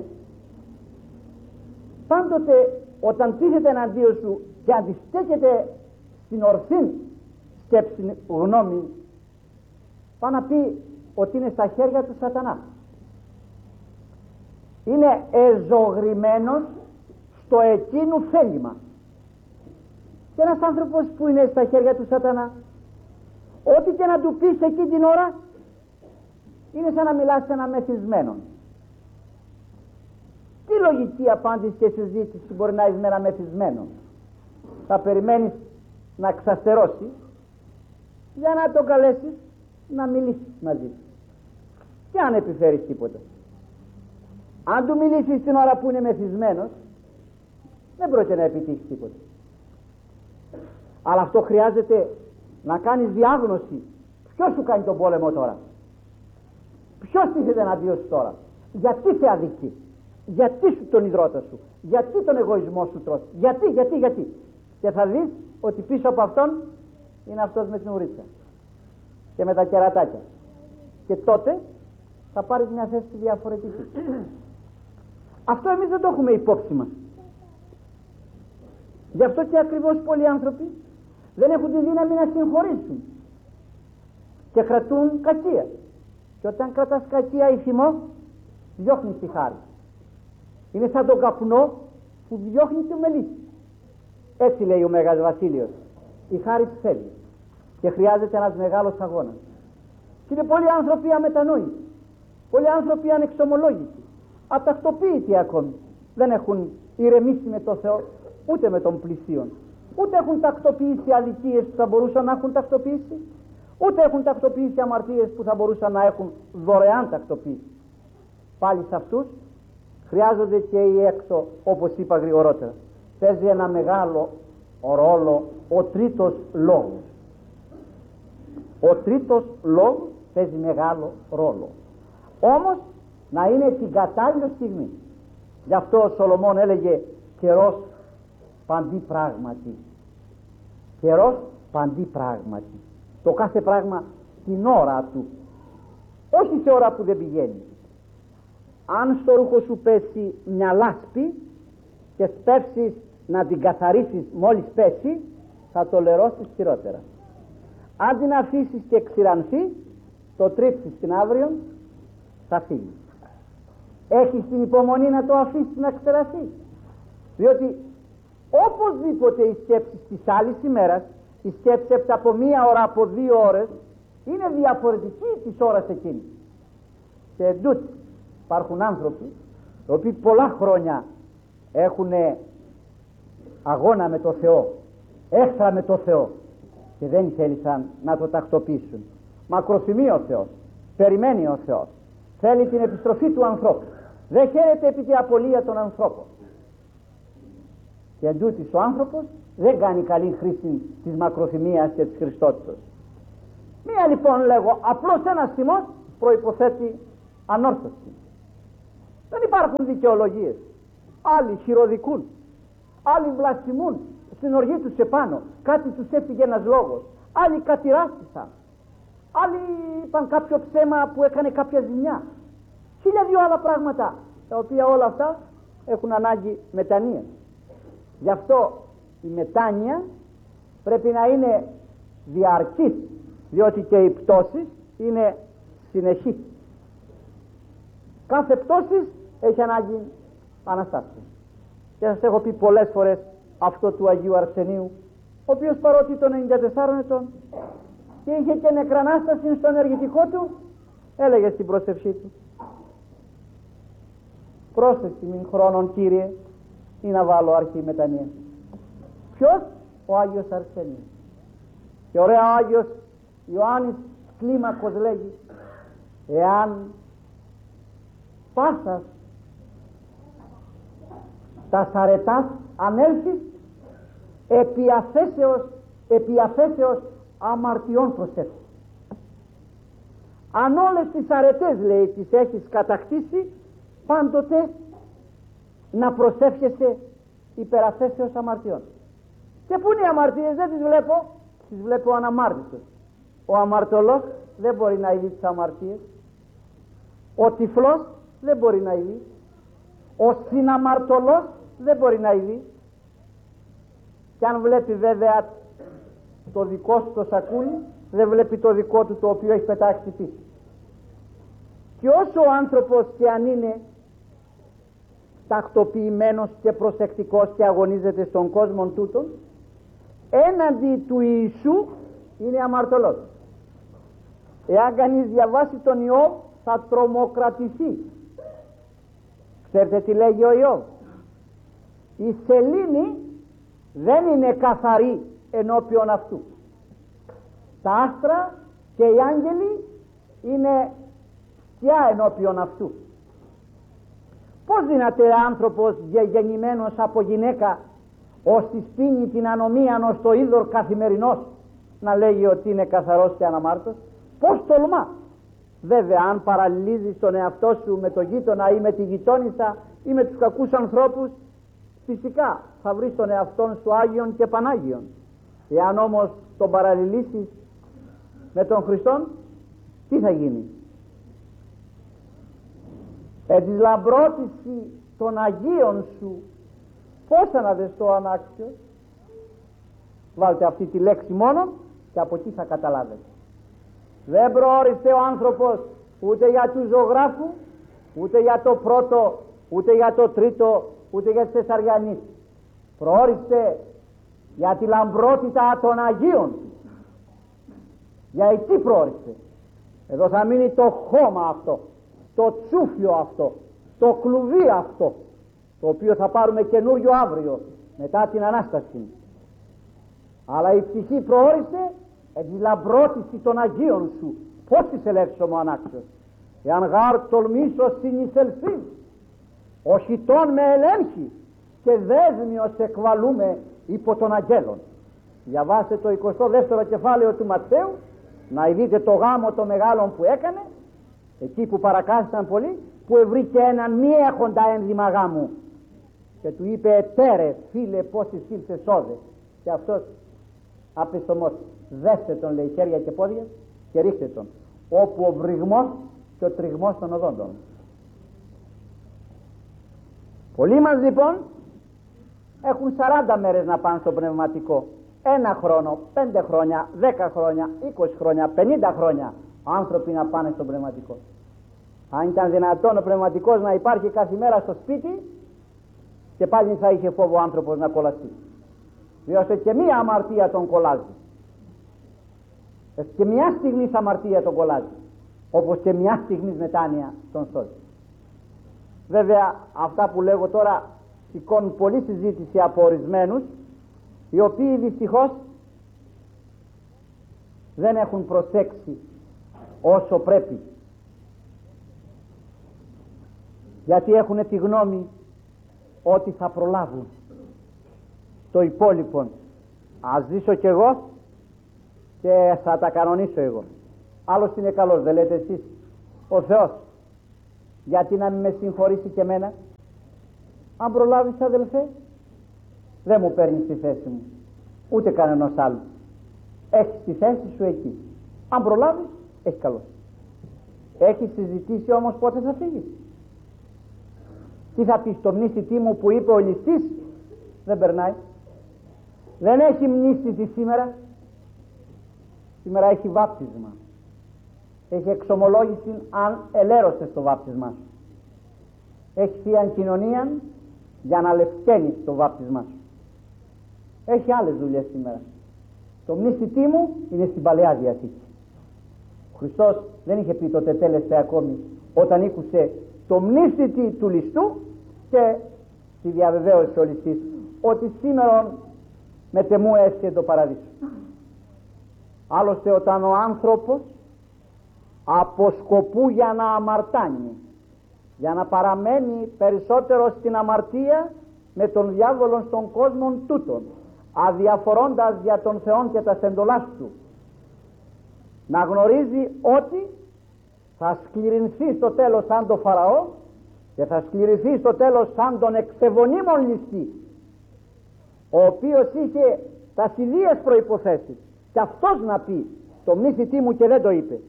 πάντοτε όταν τίθεται εναντίον σου και αντιστέκεται στην ορθή σκέψη γνώμη, πάει να πει ότι είναι στα χέρια του σατανά. Είναι εζωγρημένος στο εκείνου θέλημα. Και ένας άνθρωπος που είναι στα χέρια του σατανά, ό,τι και να του πεις εκεί την ώρα, είναι σαν να μιλάς σε ένα μεθυσμένο. Τι λογική απάντηση και συζήτηση μπορεί να έχεις με ένα μεθυσμένο? Θα περιμένεις να ξαστερώσει για να τον καλέσεις να μιλήσεις μαζί του, και αν επιφέρεις τίποτα. Αν του μιλήσεις την ώρα που είναι μεθυσμένος, δεν πρόκειται να επιτύχεις τίποτα. Αλλά αυτό χρειάζεται να κάνεις διάγνωση. Ποιος σου κάνει τον πόλεμο τώρα? Ποιος τίθεται εναντίον σου τώρα? Γιατί σε αδικεί? Γιατί σου τον υδρότα σου? Γιατί τον εγωισμό σου τρως? Γιατί, γιατί, γιατί? Και θα δεις ότι πίσω από αυτόν είναι αυτός με την ουρίτσα και με τα κερατάκια, και τότε θα πάρεις μια θέση διαφορετική. Αυτό εμείς δεν το έχουμε υπόψη μας. Γι' αυτό και ακριβώς πολλοί άνθρωποι δεν έχουν τη δύναμη να συγχωρήσουν και κρατούν κακία, και όταν κρατάς κακία ή θυμό, διώχνεις τη χάρη. Είναι σαν τον καπνό που διώχνει το μελίτη. Έτσι λέει ο Μέγας Βασίλειος, η χάρη θέλει και χρειάζεται ένας μεγάλος αγώνας. Και είναι πολλοί άνθρωποι αμετανόητοι, πολλοί άνθρωποι ανεξομολόγητοι, ατακτοποίητοι ακόμη. Δεν έχουν ηρεμήσει με το Θεό, ούτε με τον πλησίον, ούτε έχουν τακτοποιήσει αδικίες που θα μπορούσαν να έχουν τακτοποιήσει, ούτε έχουν τακτοποιήσει αμαρτίες που θα μπορούσαν να έχουν δωρεάν τακτοποιήσει. Πάλι σε αυτούς χρειάζονται και οι έξω, όπως είπα γρηγορότερα. Παίζει ένα μεγάλο ρόλο ο τρίτος λόγος. Ο τρίτος λόγος παίζει μεγάλο ρόλο. Όμως να είναι την κατάλληλη στιγμή. Γι' αυτό ο Σολομών έλεγε καιρός παντί πράγματι. Καιρός παντί πράγματι. Το κάθε πράγμα την ώρα του, όχι σε ώρα που δεν πηγαίνει. Αν στο ρούχο σου πέσει μια λάσπη και σπεύσεις να την καθαρίσεις μόλις πέσει, θα το λερώσεις χειρότερα. Αν την αφήσεις και ξηρανθεί, το τρίψεις την αύριο, θα φύγει. Έχεις την υπομονή να το αφήσεις να ξεραθεί? Διότι οπωσδήποτε οι σκέψεις της άλλης ημέρας, η σκέψη από μία ώρα, από δύο ώρες, είναι διαφορετική της ώρας εκείνη. Και εντούτοι υπάρχουν άνθρωποι οι οποίοι πολλά χρόνια έχουν αγώνα με το Θεό, έχθρα με το Θεό, και δεν θέλησαν να το τακτοποιήσουν. Μακροθυμεί ο Θεός, περιμένει ο Θεός, θέλει την επιστροφή του ανθρώπου, δεν χαίρεται επί τη απολία των ανθρώπων. Και εντούτοις ο άνθρωπος δεν κάνει καλή χρήση της μακροθυμίας και της Χριστότητας. Μία λοιπόν λέγω, απλώς ένας θυμός προϋποθέτει ανόρθωση. Δεν υπάρχουν δικαιολογίες. Άλλοι χειροδικούν, άλλοι βλασφημούν, στην οργή τους επάνω, κάτι τους έφυγε ένας λόγος, άλλοι κατηράστησαν, άλλοι είπαν κάποιο ψέμα που έκανε κάποια ζημιά, χίλια δυο άλλα πράγματα, τα οποία όλα αυτά έχουν ανάγκη μετανοίας. Γι' αυτό η μετάνοια πρέπει να είναι διαρκής, διότι και οι πτώσεις είναι συνεχείς. Κάθε πτώση έχει ανάγκη αναστάσεως. Και σας έχω πει πολλές φορές αυτό του Αγίου Αρσενίου, ο οποίος παρότι των ενενήντα τεσσάρων ετών και είχε και νεκρανάσταση στο ενεργητικό του, έλεγε στην προσευχή του: πρόσεξε μην χρόνων, Κύριε, ή να βάλω αρχή μετανία. Ποιος? Ο Άγιος Αρσένιος. Και ωραία ο Άγιος Ιωάννης Κλίμακος λέγει: εάν πάσας τα αρετάς ανέλθεις, επί αφέσεως, επί αφέσεως αμαρτιών προσεύχεις. Αν όλες τις αρετές, λέει, τις έχεις κατακτήσει, πάντοτε να προσεύχεσαι υπεραθέσεως αμαρτιών. Και πού είναι οι αμαρτίες? Δεν τις βλέπω, τις βλέπω αναμάρτητος. Ο αμαρτωλός δεν μπορεί να ειδεί τις αμαρτίες, ο τυφλός δεν μπορεί να ειδεί, ο συναμαρτωλός δεν μπορεί να ειδεί. Και αν βλέπει βέβαια το δικό σου το σακούλι, δεν βλέπει το δικό του το οποίο έχει πετάξει πίσω. Και όσο ο άνθρωπος και αν είναι τακτοποιημένος και προσεκτικός και αγωνίζεται στον κόσμο τούτον, έναντι του Ιησού είναι αμαρτωλός. Εάν κανείς διαβάσει τον Ιώβ θα τρομοκρατηθεί. Ξέρετε τι λέγει ο Ιώβ? Η σελήνη δεν είναι καθαρή ενώπιον αυτού. Τα άστρα και οι άγγελοι είναι σκιά ενώπιον αυτού. Πώς δυνατέ άνθρωπος γεννημένος από γυναίκα, ώστις πίνει την ανομίαν ως το είδωρ καθημερινός, να λέγει ότι είναι καθαρός και αναμάρτος? Πώς τολμά? Βέβαια, αν παραλληλίζεις τον εαυτό σου με τον γείτονα ή με τη γειτόνισσα ή με τους κακούς ανθρώπους, φυσικά θα βρεις τον εαυτόν σου Άγιον και Πανάγιον. Εάν όμως τον παραλληλίσεις με τον Χριστόν, τι θα γίνει? Εν της λαμπρότηση των Αγίων σου πώς αναδεστώ ανάξιος? Βάλτε αυτή τη λέξη μόνο και από εκεί θα καταλάβετε. Δεν προόρισε ο άνθρωπος ούτε για του ζωγράφου, ούτε για το πρώτο, ούτε για το τρίτο, ούτε για τις Θεσσαριανείς. Προόρισε για τη λαμπρότητα των Αγίων. Για εκεί προόρισε. Εδώ θα μείνει το χώμα αυτό, το τσούφιο αυτό, το κλουβί αυτό, το οποίο θα πάρουμε καινούριο αύριο μετά την Ανάσταση. Αλλά η ψυχή προόρισε εν τη λαμπρότηση των Αγίων σου. Πώς είσαι λέξω μου ανάξιος? Εάν γάρ τολμήσω συνεισελθεί, ο χιτών με ελέγχει και δέσμιος εκβαλούμε υπό των αγγέλων. Διαβάστε το εικοστό δεύτερο κεφάλαιο του Ματθαίου, να δείτε το γάμο το μεγάλο που έκανε, εκεί που παρακάθισαν πολλοί, που ευρήκε έναν μη έχοντα ένδυμα γάμου και του είπε: ετέρε φίλε, πώς εισήλθες όδε? Και αυτός απεστομός: δέστε τον, λέει, χέρια και πόδια και ρίχτε τον, όπου ο βρυγμός και ο τριγμός των οδόντων. Πολλοί μας λοιπόν έχουν σαράντα μέρες να πάνε στο πνευματικό, ένα χρόνο, πέντε χρόνια, δέκα χρόνια, είκοσι χρόνια, πενήντα χρόνια άνθρωποι να πάνε στο πνευματικό. Αν ήταν δυνατόν ο πνευματικός να υπάρχει κάθε μέρα στο σπίτι, και πάλι θα είχε φόβο ο άνθρωπος να κολλαστεί, διότι και μία αμαρτία τον κολλάζει, και μια στιγμή αμαρτία τον κολλάζει, όπως και μια στιγμή μετάνοια τον σώζει. Βέβαια αυτά που λέγω τώρα σηκώνουν πολλή συζήτηση από ορισμένους, οι οποίοι δυστυχώς δεν έχουν προσέξει όσο πρέπει, γιατί έχουν τη γνώμη ότι θα προλάβουν το υπόλοιπο ας ζήσω κι εγώ και θα τα κανονίσω εγώ. Άλλος είναι καλός, δεν λέτε εσείς? Ο Θεός, γιατί να μην με συγχωρήσει και εμένα? Αν προλάβεις, αδελφέ, δεν μου παίρνεις τη θέση μου, ούτε κανένας άλλος. Έχεις τη θέση σου εκεί. Αν προλάβεις, έχει καλό. Έχεις συζητήσει όμως πότε θα φύγεις? Τι θα πεις στο μνήσιτή μου που είπε ο ληστής? Δεν περνάει. Δεν έχει μνήσιτη σήμερα. Σήμερα έχει βάπτισμα. Έχει εξομολόγηση αν ελέρωσες το βάπτισμά σου. Έχει θεία κοινωνία για να λευκαίνεις το βάπτισμά σου. Έχει άλλες δουλειές σήμερα. Το μνήσιτή μου είναι στην Παλαιά Διαθήκη. Ο Χριστός δεν είχε πει το τετέλεστε ακόμη όταν ήκουσε το μνήσιτη του ληστού και τη διαβεβαίωσε ο ληστής ότι σήμερα με τεμού έσχε το παραδείσο. Άλλωστε όταν ο άνθρωπος αποσκοπού για να αμαρτάνει, για να παραμένει περισσότερο στην αμαρτία με τον διάβολο στον κόσμο τούτον, αδιαφορώντας για τον Θεόν και τα εντολάς του, να γνωρίζει ότι θα σκληρυνθεί στο τέλος σαν το Φαραώ και θα σκληρυνθεί στο τέλος σαν τον εξεβονίμων ληστή, ο οποίος είχε τα ίδιες προϋποθέσεις και αυτός να πει το μνήσιτή μου και δεν το είπε.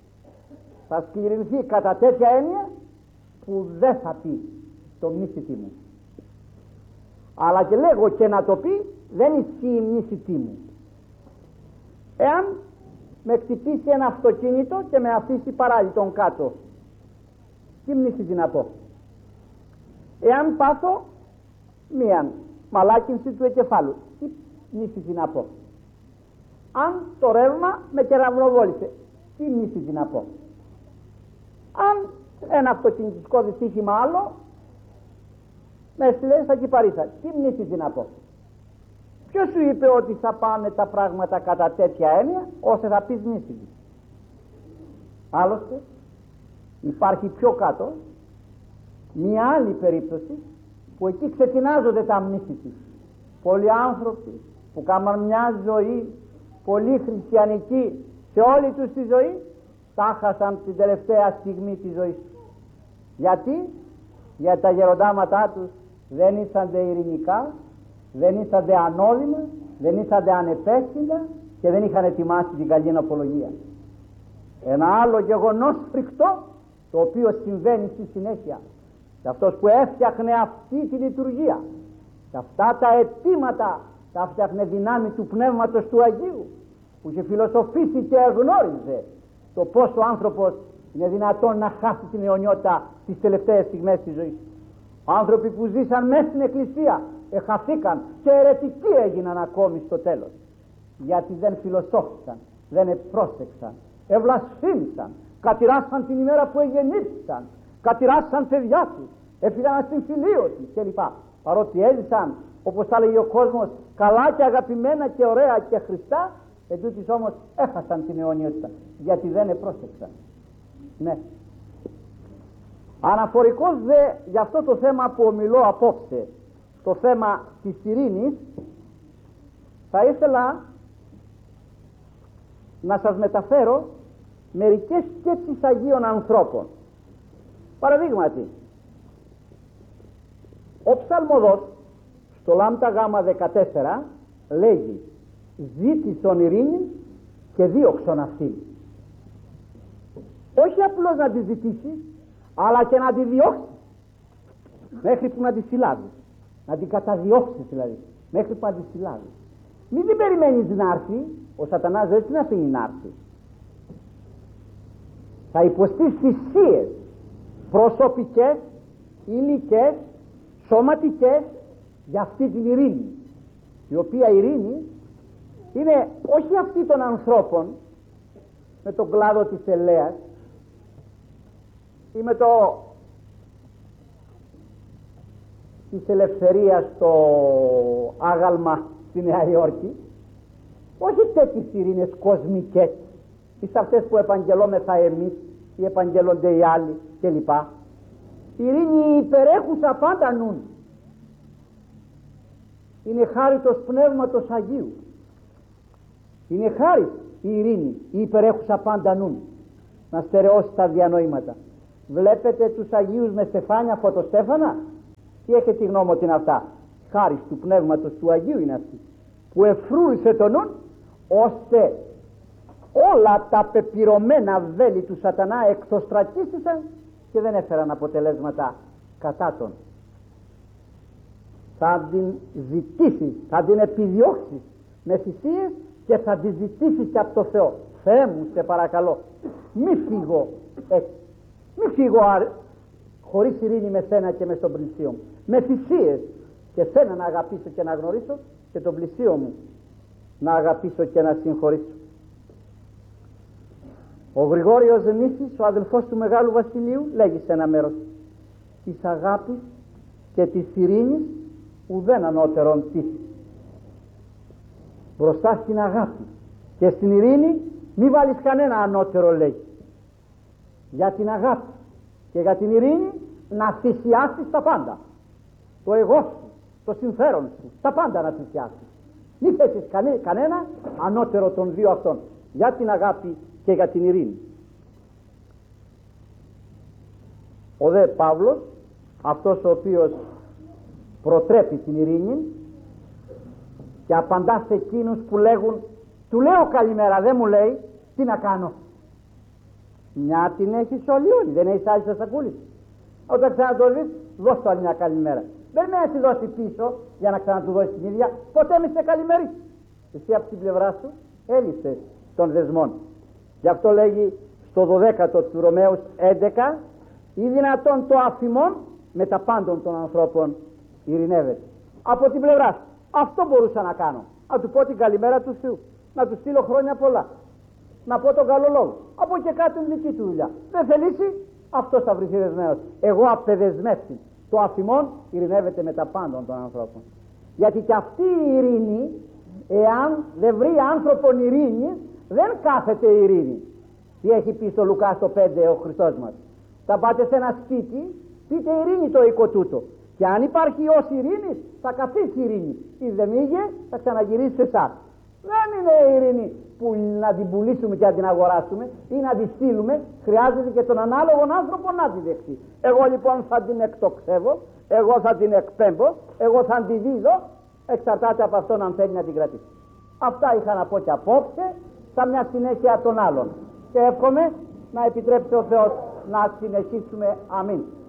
Θα σκληρυνθεί κατά τέτοια έννοια που δεν θα πει το μνήσιτή μου. Αλλά και λέγω και να το πει, δεν ισχύει η μνήσιτή μου. Εάν με χτυπήσει ένα αυτοκίνητο και με αφήσει παράλυτον κάτω, τι μνήσιτη να πω? Εάν πάθω μία μαλάκινση του εγκεφάλου, τι μνήσιτη να πω? Αν το ρεύμα με κεραυνοβόλησε, τι μνήσιτη να πω? Αν ένα αυτοκινητικό δυστύχημα άλλο με έστειλε στα κυπαρίσα, τι μνήσιτη να πω? Ποιος σου είπε ότι θα πάνε τα πράγματα κατά τέτοια έννοια ώστε θα πεις μνήσιτη? Άλλωστε υπάρχει πιο κάτω μια άλλη περίπτωση που εκεί ξεκινάζονται τα μνήσιτη. Πολλοί άνθρωποι που κάναν μια ζωή πολύ χριστιανική σε όλη τους τη ζωή, τα χάσαν την τελευταία στιγμή της ζωής τους. Γιατί? Γιατί τα γεροντάματά τους δεν ήσανται ειρηνικά, δεν ήσανται ανώδυμα, δεν ήσανται ανεπέστηντα και δεν είχαν ετοιμάσει την καλή απολογία. Ένα άλλο γεγονός φρικτό, το οποίο συμβαίνει στη συνέχεια, και αυτός που έφτιαχνε αυτή τη λειτουργία και αυτά τα αιτήματα τα φτιάχνε δυνάμει του Πνεύματος του Αγίου, που είχε φιλοσοφήσει και εγνώριζε το πώς ο άνθρωπος είναι δυνατόν να χάσει την αιωνιότητα τις τελευταίες στιγμές της ζωής. Άνθρωποι που ζήσαν μέσα στην Εκκλησία εχαθήκαν και αιρετικοί έγιναν ακόμη στο τέλος, γιατί δεν φιλοσόφησαν, δεν επρόσεξαν, ευλασφήμισαν, κατηράσαν την ημέρα που εγεννήθηκαν, κατηράσαν παιδιά τους, έφυγαν στην φιλίωση κλπ. Παρότι έζησαν, όπως θα λέγει ο κόσμος, καλά και αγαπημένα και ωραία και χριστά, ετούτοις όμως έχασαν την αιωνιότητα, γιατί δεν επρόσεξαν. Ναι. Αναφορικός δε για αυτό το θέμα που ομιλώ απόψε, το θέμα της ειρήνης, θα ήθελα να σας μεταφέρω μερικές σκέψεις Αγίων ανθρώπων. Παραδείγματι, ο ψαλμοδός στο λάμτα γάμα δεκατέσσερα λέγει «Ζήτησον ειρήνη και δίωξον αυτήν». Όχι απλώς να τη ζητήσει, αλλά και να τη διώξει, μέχρι που να τη συλλάβει, να την καταδιώξει δηλαδή, μέχρι που να τη συλλάβει. Μην την περιμένεις να έρθει, ο σατανάς δεν την αφήνει να έρθει. Θα υποστείς θυσίες προσωπικές, υλικές, σωματικές για αυτή την ειρήνη, η οποία ειρήνη είναι όχι αυτή των ανθρώπων με τον κλάδο της ελέας ή με το της ελευθερίας στο άγαλμα στη Νέα Υόρκη, όχι τέτοιες ειρήνες κοσμικές, τις αυτές που επαγγελόμεθα εμείς ή επαγγελώνται οι άλλοι κλπ. Η ειρήνη υπερέχουσα πάντα νουν, είναι χάριτος Πνεύματος Αγίου, Είναι χάρη η ειρήνη, η υπερέχουσα πάντα νουν, να στερεώσει τα διανοήματα. Βλέπετε τους Αγίους με στεφάνια φωτοστέφανα? Τι έχετε τη γνώμη ότι είναι αυτά? Χάρη του Πνεύματος του Αγίου είναι αυτή, που εφρούησε τον νουν, ώστε όλα τα πεπειρωμένα βέλη του σατανά εκτοστρακίστησαν και δεν έφεραν αποτελέσματα κατά τον. Θα την ζητήσει, θα την επιδιώξει με θυσίες και θα τη ζητήσει και από το Θεό. Θεέ μου, σε παρακαλώ, μη φύγω έτσι, μη φύγω άρ, χωρίς ειρήνη με σένα και με τον πλησίο μου, με θυσίες, και σένα να αγαπήσω και να γνωρίσω, και τον πλησίο μου να αγαπήσω και να συγχωρήσω. Ο Γρηγόριος Νήσης, ο αδελφός του Μεγάλου Βασιλείου, λέγει σε ένα μέρος: της αγάπης και της ειρήνης ουδέν ανώτερον τίθη. Μπροστά στην αγάπη και στην ειρήνη μη βάλεις κανένα ανώτερο, λέει. Για την αγάπη και για την ειρήνη να θυσιάσεις τα πάντα, το εγώ σου, το συμφέρον σου, τα πάντα να θυσιάσεις. Μη θέσεις κανέ, κανένα ανώτερο των δύο αυτών, για την αγάπη και για την ειρήνη. Ο δε Παύλος, αυτός ο οποίος προτρέπει την ειρήνη και απαντά σε εκείνους που λέγουν, του λέω καλημέρα, δεν μου λέει, τι να κάνω? Μια την έχεις όλοι όλοι, δεν έχεις άλλη σακούλη. Όταν ξανατολείς, δώσ' του άλλη μια καλημέρα. Δεν με έχει δώσει πίσω για να ξανατού δώσει την ίδια, ποτέ μη σε καλημερί. Εσύ από την πλευρά σου έλυσες των δεσμών. Γι' αυτό λέγει στο δωδέκατο του Ρωμαίους έντεκα, ή δυνατόν το αφημόν με τα πάντων των ανθρώπων ειρηνεύεται. Από την πλευρά σου αυτό μπορούσα να κάνω, να του πω την καλημέρα του Θεού, να του στείλω χρόνια πολλά, να πω τον καλό λόγο. Από και κάτω είναι δική του δουλειά. Δεν θελήσει, αυτό θα βρεθεί δεσμένος. Εγώ απεδεσμεύσει. Το αφημόν ειρηνεύεται με τα πάντων των ανθρώπων. Γιατί και αυτή η ειρήνη, εάν δεν βρει άνθρωπον ειρήνη, δεν κάθεται η ειρήνη. Τι έχει πει στο Λουκά στο πέντε ο Χριστός μας? Θα πάτε σε ένα σπίτι, πείτε ειρήνη το οίκο τούτο. Και αν υπάρχει ως ειρήνη, θα καθίσει η ειρήνη. Ή δεν μήγε, θα ξαναγυρίσει σε εσάς. Δεν είναι η ειρήνη που να την πουλήσουμε και να την αγοράσουμε ή να τη στείλουμε. Χρειάζεται και τον ανάλογον άνθρωπο να τη δεχτεί. Εγώ λοιπόν θα την εκτοξεύω, εγώ θα την εκπέμπω, εγώ θα την δίδω. Εξαρτάται από αυτόν αν θέλει να την κρατήσει. Αυτά είχα να πω και απόψε, σαν μια συνέχεια των άλλων. Και εύχομαι να επιτρέψει ο Θεός να συνεχίσουμε. Αμήν.